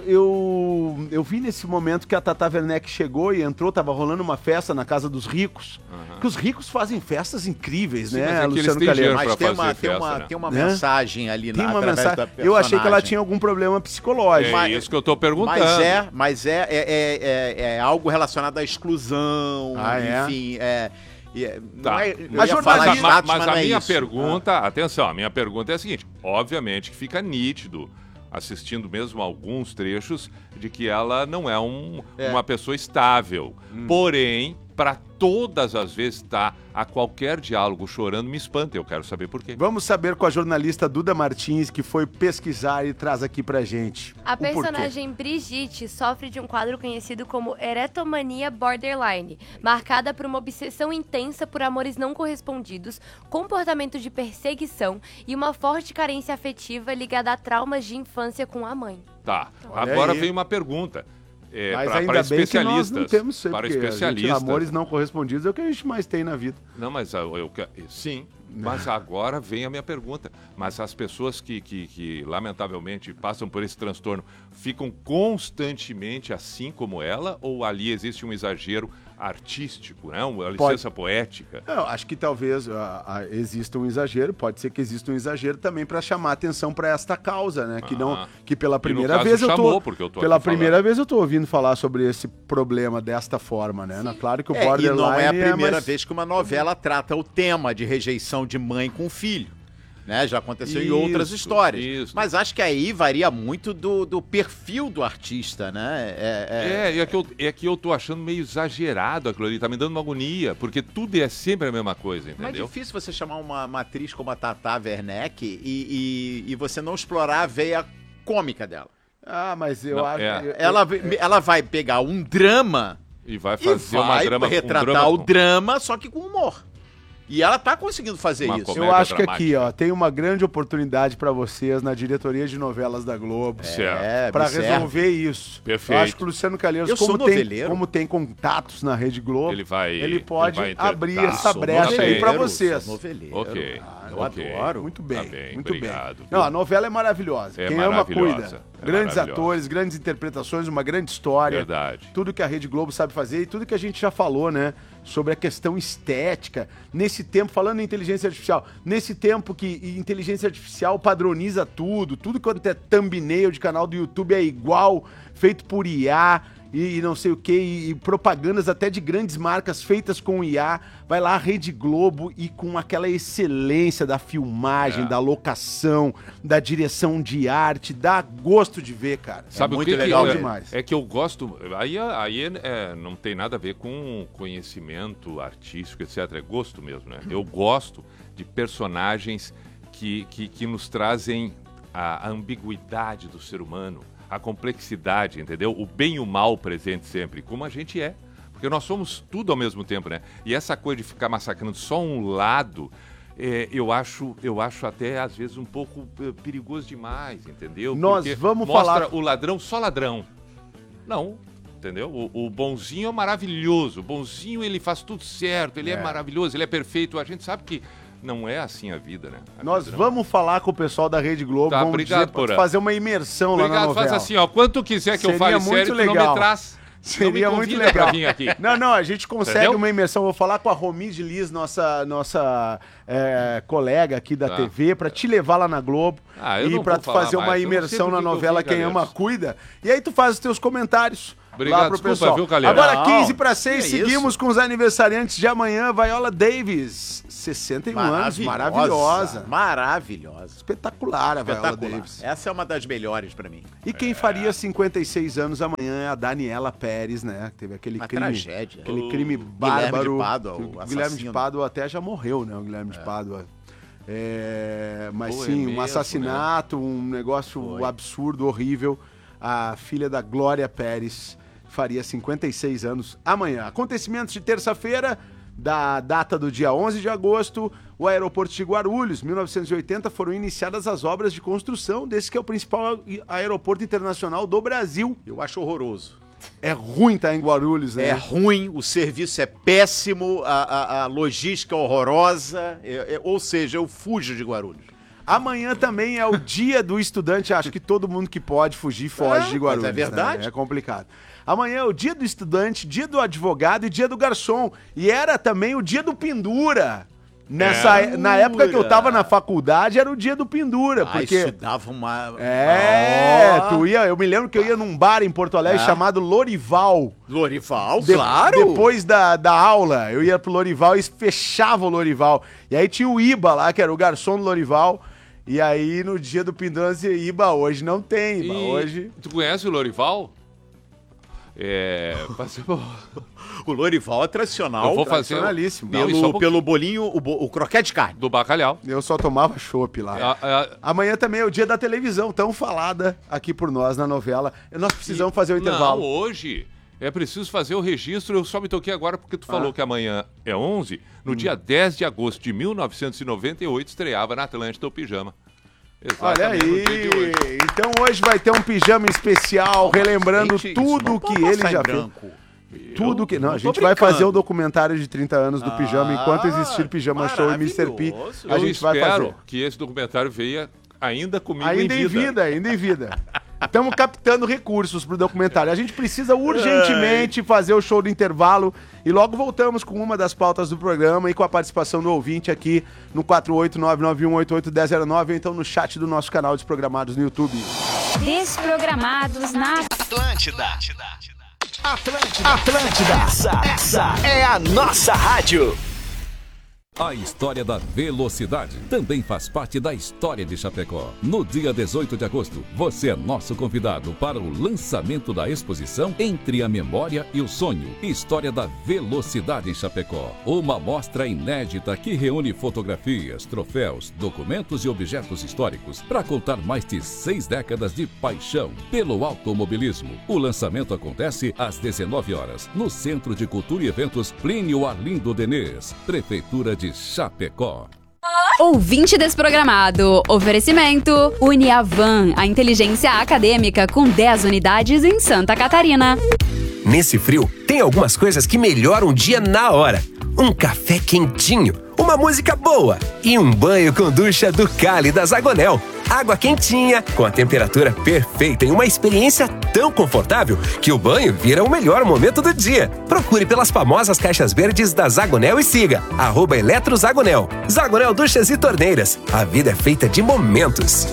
A: eu, eu vi nesse momento que a Tata Werneck chegou e entrou, tava rolando uma festa na casa dos ricos. Que os ricos fazem festas incríveis,
B: Sim,
A: né,
B: mas é que eles
A: Luciano
B: têm
A: Calheiros?
B: dinheiro
C: Mas
B: pra
C: tem
B: fazer
C: uma, tem
B: festa,
C: uma,
B: né?
C: tem uma
A: Né?
C: mensagem ali
A: Tem
C: na,
A: uma
C: através
A: mensagem.
C: da
A: Eu achei que ela
C: personagem.
A: tinha algum problema psicológico.
B: É
C: Mas-
B: isso que eu tô perguntando.
C: Mas é, mas é, é, é, é, é algo relacionado à exclusão,
A: Ah, é?
C: enfim, é... é não
B: Tá.
C: é- eu
A: Mas
C: ia
A: jornalista-
C: falar
B: Mas,
C: status,
B: mas
C: mas
B: a
C: não é
B: minha
C: isso.
B: pergunta, atenção, a minha pergunta é a seguinte: obviamente que fica nítido, assistindo mesmo alguns trechos, de que ela não é, um,
C: É.
B: uma pessoa estável. Porém, para todas as vezes estar a qualquer diálogo chorando, me espanta. Eu quero saber por quê.
A: Vamos saber com a jornalista Duda Martins, que foi pesquisar e traz aqui pra gente.
D: A
A: o porquê.
D: personagem Brigitte sofre de um quadro conhecido como eretomania borderline, marcada por uma obsessão intensa por amores não correspondidos, comportamento de perseguição e uma forte carência afetiva ligada a traumas de infância com a mãe.
B: Tá.
A: Olha
B: Agora
A: aí.
B: vem uma pergunta. É,
A: Mas
B: pra-
A: ainda
B: para
A: bem que nós
B: especialistas.
A: não temos isso aí,
B: para
A: porque a gente,
B: especialistas.
A: amores não correspondidos é o que a gente mais tem na vida.
B: Não, mas eu, eu que- sim, mas agora vem a minha pergunta. Mas as pessoas que, que, que, lamentavelmente passam por esse transtorno ficam constantemente assim como ela, ou ali existe um exagero artístico, né? Uma licença poética?
A: Eu acho que talvez ah, ah, exista um exagero, pode ser que exista um exagero também para chamar atenção para esta causa, né? Que não,
B: Ah.
A: que pela
B: E no
A: primeira
B: caso
A: vez eu tô,
B: chamou, porque eu tô
A: pela
B: aqui
A: primeira
B: falando.
A: vez eu tô ouvindo falar sobre esse problema desta forma, né? Claro que o
C: É, e
A: borderline
C: não é a primeira
A: mais-
C: vez que uma novela trata o tema de rejeição de mãe com filho. Né? Já aconteceu em
A: Isso,
C: outras histórias.
B: isso.
C: Mas acho que aí varia muito do, do perfil do artista, né? É, é-
B: É, e é que, eu, é que eu tô achando meio exagerado aquilo ali, tá me dando uma agonia, porque tudo é sempre a mesma coisa,
C: Mas é
B: entendeu?
C: difícil você chamar uma, uma atriz como a Tata Werneck e, e, e você não explorar a veia cômica dela.
A: Ah, mas eu
B: Não,
A: acho
B: é.
A: eu-
C: Ela, ela vai pegar um drama
B: E vai
C: e
B: fazer uma
C: vai
B: drama
C: retratar
B: um drama
C: o
B: com-
C: drama, só que com humor. E ela tá conseguindo fazer
B: Uma
C: isso.
B: comédia
A: Eu acho que aqui,
B: dramática.
A: ó, tem uma grande oportunidade para vocês na diretoria de novelas da Globo.
B: Certo.
C: É,
A: Pra
C: me serve.
A: resolver isso.
B: Perfeito.
A: Eu acho que o Luciano Calheiros,
C: Eu sou
A: como, tem,
C: noveleiro.
A: como tem contatos na Rede Globo,
B: Ele vai-
A: ele pode
B: ele vai
A: abrir
B: interpretar.
A: essa
C: Sou
A: brecha aí
C: noveleiro,
A: pra
C: sou
A: vocês.
C: noveleiro.
B: Ok,
C: Ah, eu
B: ok.
C: adoro.
A: Muito bem,
B: Tá bem,
A: muito
B: obrigado,
A: bem.
B: viu?
A: Não, a novela é maravilhosa.
B: É
A: Quem ama,
B: maravilhosa,
A: cuida.
B: é
A: Grandes
B: maravilhosa.
A: atores, grandes interpretações, uma grande história.
B: Verdade.
A: Tudo que a Rede Globo sabe fazer e tudo que a gente já falou, né? Sobre a questão estética. Nesse tempo, falando em inteligência artificial, nesse tempo que inteligência artificial padroniza tudo, tudo quanto é thumbnail de canal do YouTube é igual, feito por I A e, e não sei o que, e, e propagandas até de grandes marcas feitas com I A. Vai lá a Rede Globo e com aquela excelência da filmagem,
B: É.
A: da locação, da direção de arte, dá gosto de ver, cara.
B: Sabe
C: muito
B: o que
C: legal
B: que é,
A: demais.
B: É que eu gosto. Aí, aí é, não tem nada a ver com conhecimento artístico, etcétera. É gosto mesmo, né? Eu gosto de personagens que, que, que nos trazem a, a ambiguidade do ser humano, a complexidade, entendeu? O bem e o mal presente sempre, como a gente é. Porque nós somos tudo ao mesmo tempo, né? E essa coisa de ficar massacrando só um lado. É, eu, acho, eu acho até, às vezes, um pouco eh, perigoso demais, entendeu?
A: Nós
B: Porque
A: vamos
B: mostra
A: falar-
B: o ladrão só ladrão. Não, entendeu? O, o bonzinho é maravilhoso. O bonzinho, ele faz tudo certo, ele é.
A: É.
B: maravilhoso, ele é perfeito. A gente sabe que não é assim a vida, né? A
A: Nós
B: vida não-
A: vamos falar com o pessoal da Rede Globo,
B: Tá,
A: vamos
B: obrigado,
A: dizer,
B: Porã.
A: fazer uma imersão lá na
B: Obrigado,
A: novela.
B: faz assim, ó. Quanto quiser que eu
A: Seria
B: fale
A: muito
B: sério, tu não
A: legal.
B: me traz.
A: Seria
B: me
A: muito
B: convida
A: legal.
B: pra vir aqui.
A: Não, não, a gente consegue
B: Entendeu?
A: uma imersão. Vou falar com a Romi de Liz, nossa, nossa é, colega aqui da
B: Tá.
A: T V, pra te levar lá na Globo
B: Ah, eu
A: e
B: não
A: pra
B: vou
A: tu
B: falar
A: fazer uma
B: mais, eu não sei
A: imersão
B: por
A: na
B: que que eu
A: novela
B: vim,
A: Quem
B: Calheiros.
A: Ama Cuida. E aí tu faz os teus comentários
B: Obrigado,
A: lá pro
B: desculpa,
A: pessoal.
B: viu, Calheiros?
A: Agora,
C: Não,
A: quinze para seis,
C: que
A: seguimos
C: isso?
A: com os aniversariantes de amanhã. Viola Davis, sessenta e um anos, maravilhosa.
C: Maravilhosa.
A: Espetacular a Viola
C: Espetacular.
A: Davis.
C: Essa é uma das melhores pra mim.
A: E quem faria cinquenta e seis anos amanhã é a Daniela Pérez, né? Teve aquele
C: Uma
A: crime,
C: tragédia.
A: aquele
C: O
A: crime
C: Guilherme
A: bárbaro.
C: de Pádua,
A: que
C: o
A: o Guilherme de
C: assassino.
A: Pádua até já morreu, né? O Guilherme de Pádua. É, mas
B: Pô, é
A: sim, um
B: mesmo,
A: assassinato, um negócio
C: Foi.
A: absurdo, horrível. A filha da Glória Pérez faria cinquenta e seis anos amanhã. Acontecimentos de terça-feira, da data do dia onze de agosto, o aeroporto de Guarulhos, mil novecentos e oitenta, foram iniciadas as obras de construção desse que é o principal aeroporto internacional do Brasil.
C: Eu acho horroroso.
A: É ruim estar em Guarulhos, né?
C: É ruim, o serviço é péssimo, a, a- a logística é horrorosa, é- é- ou seja, eu fujo de Guarulhos.
A: Amanhã também é o dia do estudante. Acho que todo mundo que pode fugir foge
C: É,
A: de Guarulhos.
C: mas é verdade.
A: né? É complicado. Amanhã é o dia do estudante, dia do advogado e dia do garçom. E era também o dia do pendura. Nessa,
C: É.
A: Na época que eu tava na faculdade, era o dia do pendura.
C: Ah,
A: Porque.
C: isso dava uma...
A: É,
C: Ó,
A: tu ia. Eu me lembro que eu ia num bar em Porto Alegre
C: É.
A: chamado Lorival.
C: Lorival,
A: De-
C: claro.
A: Depois da, da aula, eu ia pro Lorival e fechava o Lorival. E aí tinha o Iba lá, que era o garçom do Lorival. E aí no dia do pendura, dizia, Iba, hoje não tem, Iba,
B: E
A: hoje...
B: Tu conhece o Lorival? É. passei-
C: O Lorival é tradicional.
B: Eu vou fazer.
A: tradicionalíssimo.
B: Não, e só um
C: Pelo,
B: pouquinho.
C: pelo bolinho, o, bo- o croquete de carne.
B: Do bacalhau.
A: Eu só tomava chopp lá.
B: Ah, ah,
A: Amanhã também é o dia da televisão, tão falada aqui por nós na novela. Nós precisamos fazer o
B: Não,
A: intervalo.
B: hoje é preciso fazer o registro. Eu só me toquei agora porque tu falou
A: Ah.
B: que amanhã é onze. No
A: Hum.
B: dia dez de agosto de mil novecentos e noventa e oito estreava na Atlântida o Pijama.
A: Olha
B: Exatamente no dia
A: aí,
B: de hoje.
A: então hoje vai ter um pijama especial, relembrando
C: Gente, isso
A: tudo
C: não
A: que
C: pode
A: ele
C: passar em
A: já fez.
C: branco.
A: Tudo que. Não, a
C: não tô
A: gente vai
C: brincando.
A: fazer o documentário de trinta anos do pijama
C: Ah,
A: enquanto existir Pijama Show e mister P.
C: maravilhoso.
A: A
B: Eu
A: gente vai
B: espero
A: fazer.
B: que esse documentário venha ainda comigo
A: Ainda em vida, ainda em vida. Estamos captando recursos pro documentário. A gente precisa urgentemente fazer o show do intervalo e logo voltamos com uma das pautas do programa e com a participação do ouvinte aqui no quatro oito nove nove um oito oito um zero zero nove ou então no chat do nosso canal Desprogramados no YouTube.
F: Desprogramados na
E: Atlântida. Atlântida. Atlântida. Essa, essa é a nossa rádio.
G: A história da velocidade também faz parte da história de Chapecó. No dia dezoito de agosto, você é nosso convidado para o lançamento da exposição Entre a Memória e o Sonho, História da Velocidade em Chapecó. Uma mostra inédita que reúne fotografias, troféus, documentos e objetos históricos para contar mais de seis décadas de paixão pelo automobilismo. O lançamento acontece às dezenove horas, no Centro de Cultura e Eventos Plínio Arlindo Denês, Prefeitura de Chapecó.
F: Ouvinte Desprogramado. Oferecimento Uniavan, a inteligência acadêmica com dez unidades em Santa Catarina.
H: Nesse frio, tem algumas coisas que melhoram o dia na hora. Um café quentinho, uma música boa e um banho com ducha do Cali da Zagonel. Água quentinha, com a temperatura perfeita e uma experiência tão confortável que o banho vira o melhor momento do dia. Procure pelas famosas caixas verdes da Zagonel e siga arroba Eletrozagonel. Zagonel Duchas e Torneiras. A vida é feita de momentos.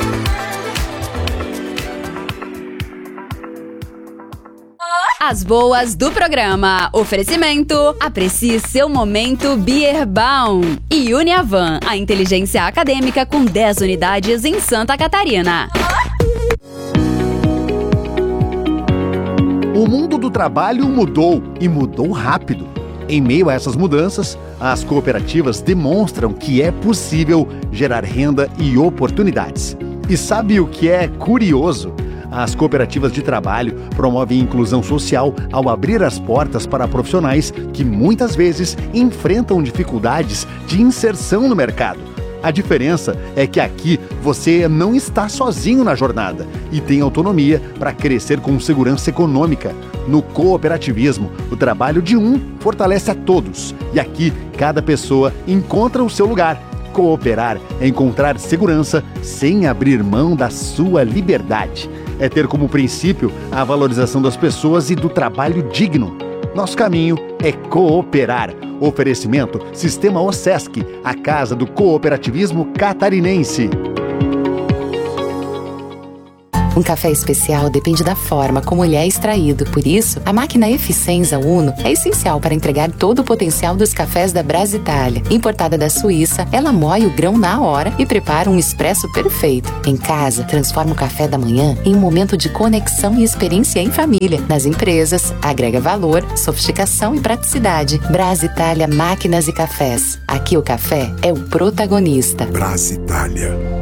F: As boas do programa. Oferecimento. Aprecie seu momento Beerbaum. E Uniavan, a inteligência acadêmica com dez unidades em Santa Catarina.
I: O mundo do trabalho mudou e mudou rápido. Em meio a essas mudanças, as cooperativas demonstram que é possível gerar renda e oportunidades. E sabe o que é curioso? As cooperativas de trabalho promovem inclusão social ao abrir as portas para profissionais que muitas vezes enfrentam dificuldades de inserção no mercado. A diferença é que aqui você não está sozinho na jornada e tem autonomia para crescer com segurança econômica. No cooperativismo, o trabalho de um fortalece a todos e aqui cada pessoa encontra o seu lugar. Cooperar é encontrar segurança sem abrir mão da sua liberdade. é ter como princípio a valorização das pessoas e do trabalho digno. Nosso caminho é cooperar. Oferecimento Sistema OSESC, a casa do cooperativismo catarinense.
J: Um café especial depende da forma como ele é extraído. Por isso, a máquina Eficienza Uno é essencial para entregar todo o potencial dos cafés da Brasitália. Importada da Suíça, ela moe o grão na hora e prepara um expresso perfeito. Em casa, transforma o café da manhã em um momento de conexão e experiência em família. Nas empresas, agrega valor, sofisticação e praticidade. Brasitália Máquinas e Cafés. Aqui o café é o protagonista.
K: Brasitália.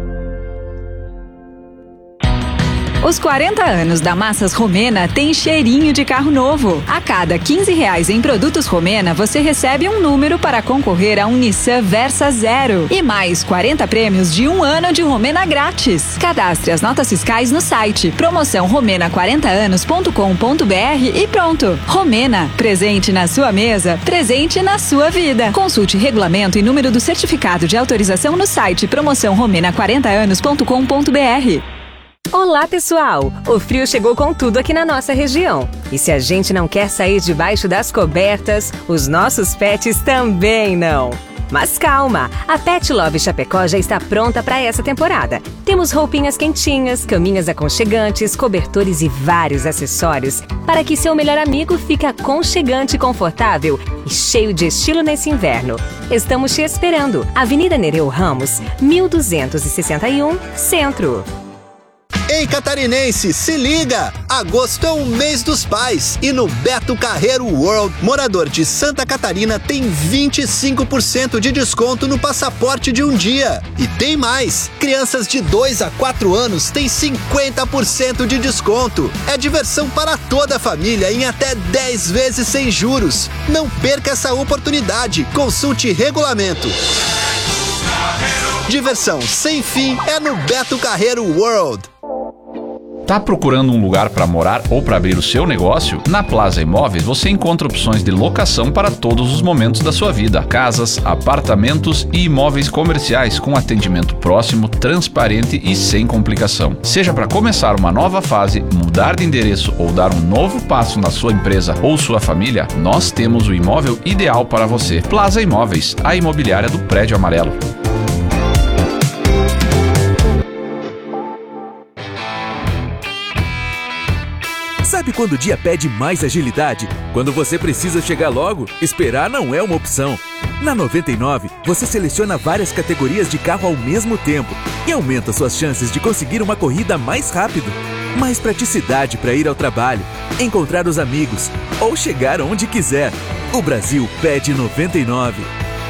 L: Os quarenta anos da Massas Romena tem cheirinho de carro novo. A cada quinze reais em produtos Romena, você recebe um número para concorrer a um Nissan Versa Zero. E mais quarenta prêmios de um ano de Romena grátis. Cadastre as notas fiscais no site promoção romena quarenta anos ponto com ponto b r e pronto. Romena, presente na sua mesa, presente na sua vida. Consulte regulamento e número do certificado de autorização no site promoção romena quarenta anos ponto com ponto b r.
M: Olá, pessoal! O frio chegou com tudo aqui na nossa região. E se a gente não quer sair debaixo das cobertas, os nossos pets também não. Mas calma, a Pet Love Chapecó já está pronta para essa temporada. Temos roupinhas quentinhas, caminhas aconchegantes, cobertores e vários acessórios para que seu melhor amigo fique aconchegante e confortável e cheio de estilo nesse inverno. Estamos te esperando. Avenida Nereu Ramos, mil duzentos e sessenta e um, Centro.
N: Ei, catarinense, se liga! Agosto é o mês dos pais e no Beto Carreiro World, morador de Santa Catarina tem vinte e cinco por cento de desconto no passaporte de um dia. E tem mais! Crianças de dois a quatro anos têm cinquenta por cento de desconto. É diversão para toda a família em até dez vezes sem juros. Não perca essa oportunidade. Consulte regulamento. Diversão sem fim é no Beto Carreiro World.
O: Tá procurando um lugar para morar ou para abrir o seu negócio? Na Plaza Imóveis você encontra opções de locação para todos os momentos da sua vida. Casas, apartamentos e imóveis comerciais com atendimento próximo, transparente e sem complicação. Seja para começar uma nova fase, mudar de endereço ou dar um novo passo na sua empresa ou sua família, nós temos o imóvel ideal para você. Plaza Imóveis, a imobiliária do Prédio Amarelo.
P: Sabe quando o dia pede mais agilidade? Quando você precisa chegar logo, esperar não é uma opção. Na noventa e nove, você seleciona várias categorias de carro ao mesmo tempo e aumenta suas chances de conseguir uma corrida mais rápido. Mais praticidade para ir ao trabalho, encontrar os amigos ou chegar onde quiser. O Brasil pede noventa e nove.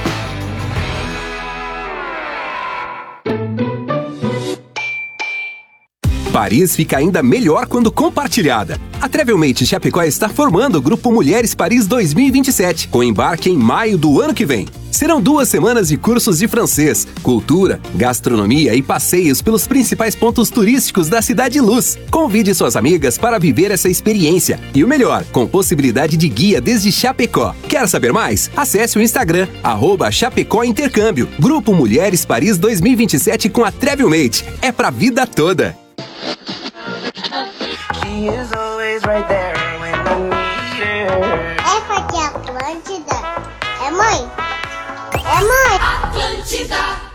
H: Paris fica ainda melhor quando compartilhada. A Travelmate Chapecó está formando o Grupo Mulheres Paris dois mil e vinte e sete, com embarque em maio do ano que vem. Serão duas semanas de cursos de francês, cultura, gastronomia e passeios pelos principais pontos turísticos da Cidade Luz. Convide suas amigas para viver essa experiência. E o melhor, com possibilidade de guia desde Chapecó. Quer saber mais? Acesse o Instagram, arroba Chapecó Intercâmbio. Grupo Mulheres Paris dois mil e vinte e sete com a Travelmate. É pra vida toda.
Q: É porque a Atlântida é mãe. É mãe. Atlântida.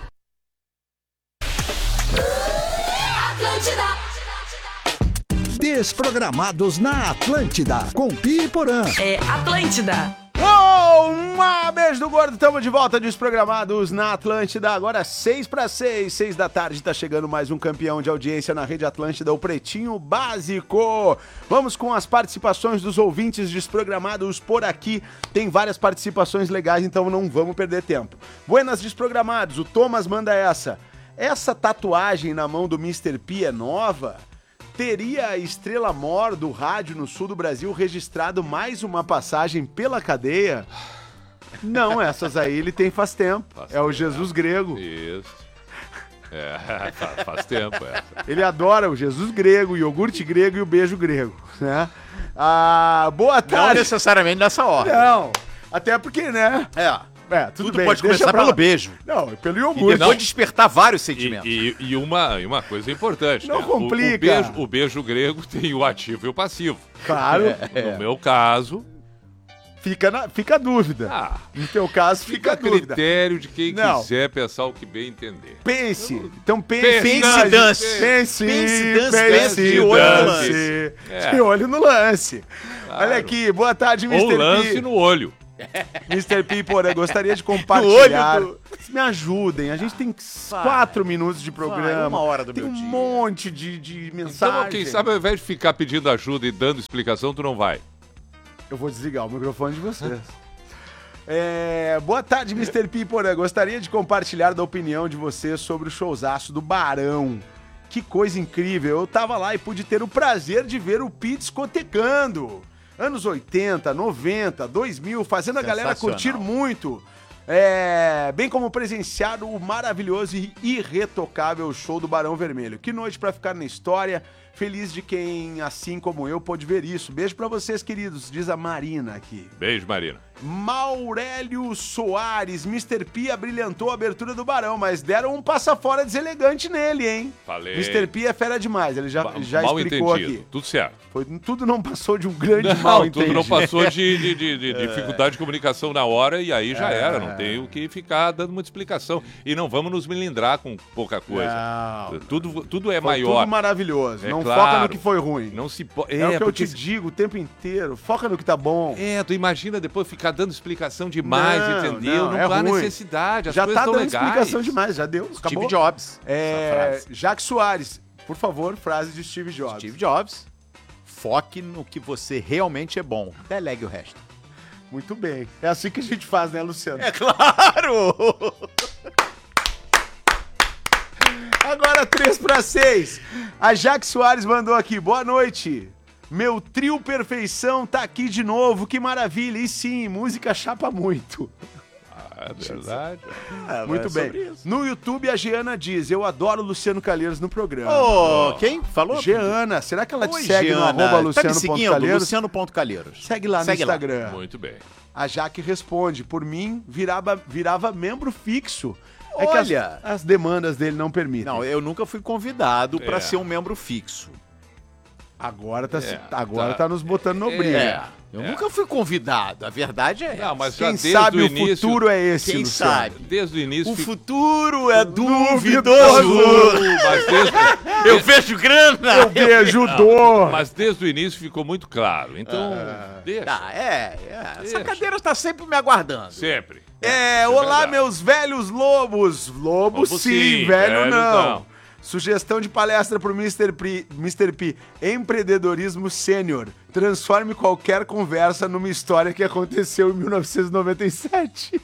R: Atlântida. Desprogramados na Atlântida, com Pi e Porã.
L: É Atlântida.
A: Uou, uma beijo do gordo, estamos de volta desprogramados na Atlântida, agora seis para seis, seis da tarde, tá chegando mais um campeão de audiência na Rede Atlântida, o Pretinho Básico. Vamos com as participações dos ouvintes desprogramados por aqui, tem várias participações legais, então não vamos perder tempo. Buenas desprogramados, o Thomas manda essa, essa tatuagem na mão do mister P é nova? Teria a Estrela Mor do rádio no sul do Brasil registrado mais uma passagem pela cadeia? Não, essas aí ele tem faz tempo. Faz é o Jesus grego.
B: Isso. É, faz, faz tempo essa.
A: Ele adora o Jesus grego, o iogurte grego e o beijo grego, né? Ah, boa tarde.
C: Não necessariamente nessa ordem.
A: Não, até porque, né?
C: É.
A: É, tudo,
C: Tudo
A: bem,
C: pode
A: deixa
C: começar
A: pra
C: pelo
A: lá.
C: beijo.
A: Não, pelo
C: E
A: iogurte.
C: depois despertar vários sentimentos.
B: E, e- e uma, e uma coisa importante,
A: Não
B: né? O- O,
A: complica.
B: beijo, o beijo grego tem o ativo e o passivo.
A: Claro.
C: É.
B: No meu caso,
A: Fica, na, fica a dúvida.
B: Ah,
A: no teu caso, fica,
B: fica
A: a
B: a
A: dúvida.
B: critério de quem
A: Não.
B: quiser pensar o que bem entender.
A: Pense. Então pense.
C: Pense,
A: dance.
C: dance.
A: Pense,
C: Pense, dance,
A: pense,
C: pense, de olho no
A: dance.
C: lance.
B: É.
A: De olho no lance.
B: Claro.
A: Olha aqui, boa tarde,
B: Ou
A: mister
B: lance
A: P.
B: no olho.
A: mister P, porém, gostaria de compartilhar.
C: No olho
A: Me ajudem, a gente tem quatro minutos de programa.
C: Vai, uma hora do
A: tem
C: meu
A: um
C: dia.
A: monte de, de mensagem.
B: Então, quem sabe, ao invés de ficar pedindo ajuda e dando explicação, tu não vai.
A: Eu vou desligar o microfone de vocês. É, boa tarde, mister P, porém, gostaria de compartilhar da opinião de vocês sobre o showzaço do Barão. Que coisa incrível, eu tava lá e pude ter o prazer de ver o Pi discotecando. Anos oitenta, noventa, dois mil, fazendo a galera curtir muito. É, bem como presenciar o maravilhoso e irretocável show do Barão Vermelho. Que noite pra ficar na história. Feliz de quem, assim como eu, pôde ver isso. Beijo pra vocês, queridos, diz a Marina aqui.
B: Beijo, Marina.
A: Maurélio Soares, mister P abrilhantou a abertura do Barão, mas deram um passa-fora deselegante nele, hein?
B: Falei.
A: mister P é fera demais, ele já,
B: Ba-
A: ele já
B: mal
A: explicou
B: entendido.
A: aqui.
B: Tudo certo.
A: Foi, tudo não passou de um grande
B: Não,
A: mal
B: tudo não passou de, de- de- de
A: É.
B: dificuldade de comunicação na hora e aí já
A: É.
B: era. Não tem o que ficar dando muita explicação. E não vamos nos melindrar com pouca coisa.
A: Não.
B: Tudo, tudo é
A: Foi
B: maior.
A: tudo maravilhoso.
B: É
A: não
B: claro.
A: foca no que foi ruim.
B: Não se pode.
A: É, o que eu
B: porque
A: te digo o tempo inteiro. Foca no que tá bom.
B: É, tu imagina depois ficar dando explicação demais,
A: Não,
B: entendeu? Não,
A: é
B: há
A: ruim.
B: necessidade, as
A: Já
B: coisas
A: tá
B: tão
A: dando
B: legais.
A: explicação demais, já deu. Acabou.
C: Steve Jobs.
A: É,
C: essa frase.
A: Jacques Soares, por favor, frase de Steve Jobs.
C: Steve Jobs. Foque no que você realmente é bom. Delegue o resto.
A: Muito bem. É assim que a gente faz, né, Luciano?
C: É claro!
A: Agora três para seis. A Jaque Soares mandou aqui. Boa noite. Meu trio perfeição tá aqui de novo. Que maravilha. E sim, música chapa muito.
B: É verdade.
C: É,
A: Muito
C: é
A: bem.
C: sobre isso.
A: No YouTube, a Geana diz: eu adoro o Luciano Calheiros no programa.
C: Ô, quem falou?
A: Geana. Será que ela te
C: Oi,
A: segue
C: Giana.
A: no arroba
C: Tá me
A: Luciano ponto
C: seguindo,
A: Calheiros?
C: Luciano ponto Calheiros.
A: Segue lá
C: Segue
A: no
C: lá.
A: Instagram.
B: Muito bem.
A: A Jaque responde: por mim, virava, virava membro fixo. É que
C: Olha.
A: as, as demandas dele não permitem.
C: Não, eu nunca fui convidado pra
B: É.
C: ser um membro fixo.
A: Agora tá,
B: É,
A: agora
B: tá.
A: tá nos botando no brilho.
C: É. Eu
B: É.
C: nunca fui convidado. A verdade é
B: Não, mas
A: Quem
B: já desde
A: sabe
B: o
A: o
B: início,
A: futuro é esse,
C: Quem
A: Luciano.
C: sabe?
B: Desde o início.
C: O
B: fica-
C: futuro é
A: Duvidoso.
C: duvidoso.
B: Mas desde,
C: Eu vejo grana.
A: Eu vejo dor.
B: mas desde o início ficou muito claro. Então, deixa.
C: Ah, é, é. Essa
B: Deixa.
C: cadeira está sempre me aguardando.
B: Sempre.
A: É,
B: Isso
A: olá,
B: verdade.
A: meus velhos lobos. Lobo,
B: Lobo
A: sim,
B: sim,
A: velho
B: velho
A: não.
B: não.
A: Sugestão de palestra pro mister P, mister P. Empreendedorismo sênior. Transforme qualquer conversa numa história que aconteceu em mil novecentos e noventa e sete.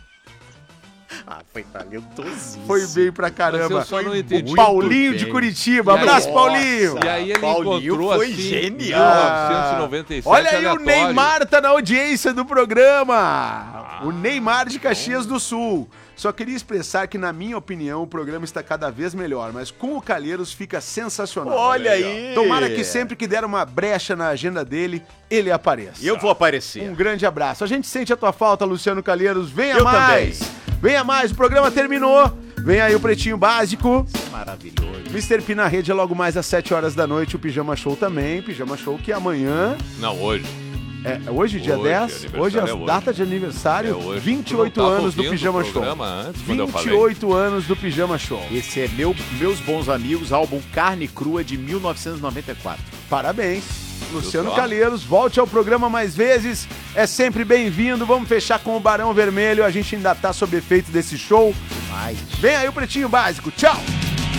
C: Ah, foi talentosinho.
A: Foi bem pra caramba.
B: Mas eu só não entendi.
A: O Paulinho
C: Muito
A: de
C: bem.
A: Curitiba.
B: E aí-
A: Abraço,
C: Nossa.
A: Paulinho.
B: E aí ele
C: Paulinho
B: encontrou
C: foi
B: assim,
C: genial.
B: mil novecentos e noventa e sete,
A: Olha aí, o
B: aleatório.
A: Neymar tá na audiência do programa. O Neymar de Caxias do Sul. Só queria expressar que, na minha opinião, o programa está cada vez melhor, mas com o Calheiros fica sensacional.
C: Olha aí.
A: Tomara que sempre que der uma brecha na agenda dele, ele apareça.
C: E eu vou aparecer.
A: Um grande abraço. A gente sente a tua falta, Luciano Calheiros. Venha
C: Eu
A: mais.
C: também.
A: Venha mais. O programa terminou. Vem aí o Pretinho Básico.
C: Maravilhoso.
A: mister P na rede é logo mais às sete horas da noite. O Pijama Show também. Pijama Show que amanhã...
B: Não, hoje.
A: É hoje, dia
B: Hoje,
A: dez?
B: aniversário
A: Hoje é a
B: é hoje.
A: data de aniversário.
B: É hoje.
A: vinte e
B: Tu não
A: oito
B: tava
A: anos do
B: ouvindo
A: Pijama
B: o
A: Show.
B: programa antes, quando eu
A: vinte
B: falei.
A: e oito anos do Pijama Show.
C: Esse é meu, Meus Bons Amigos, álbum Carne Crua de mil novecentos e noventa e quatro.
A: Parabéns. Luciano
B: só.
A: Calheiros, volte ao programa mais vezes. É sempre bem-vindo. Vamos fechar com o Barão Vermelho. A gente ainda tá sob efeito desse show.
C: Demais.
A: Vem aí o Pretinho Básico. Tchau.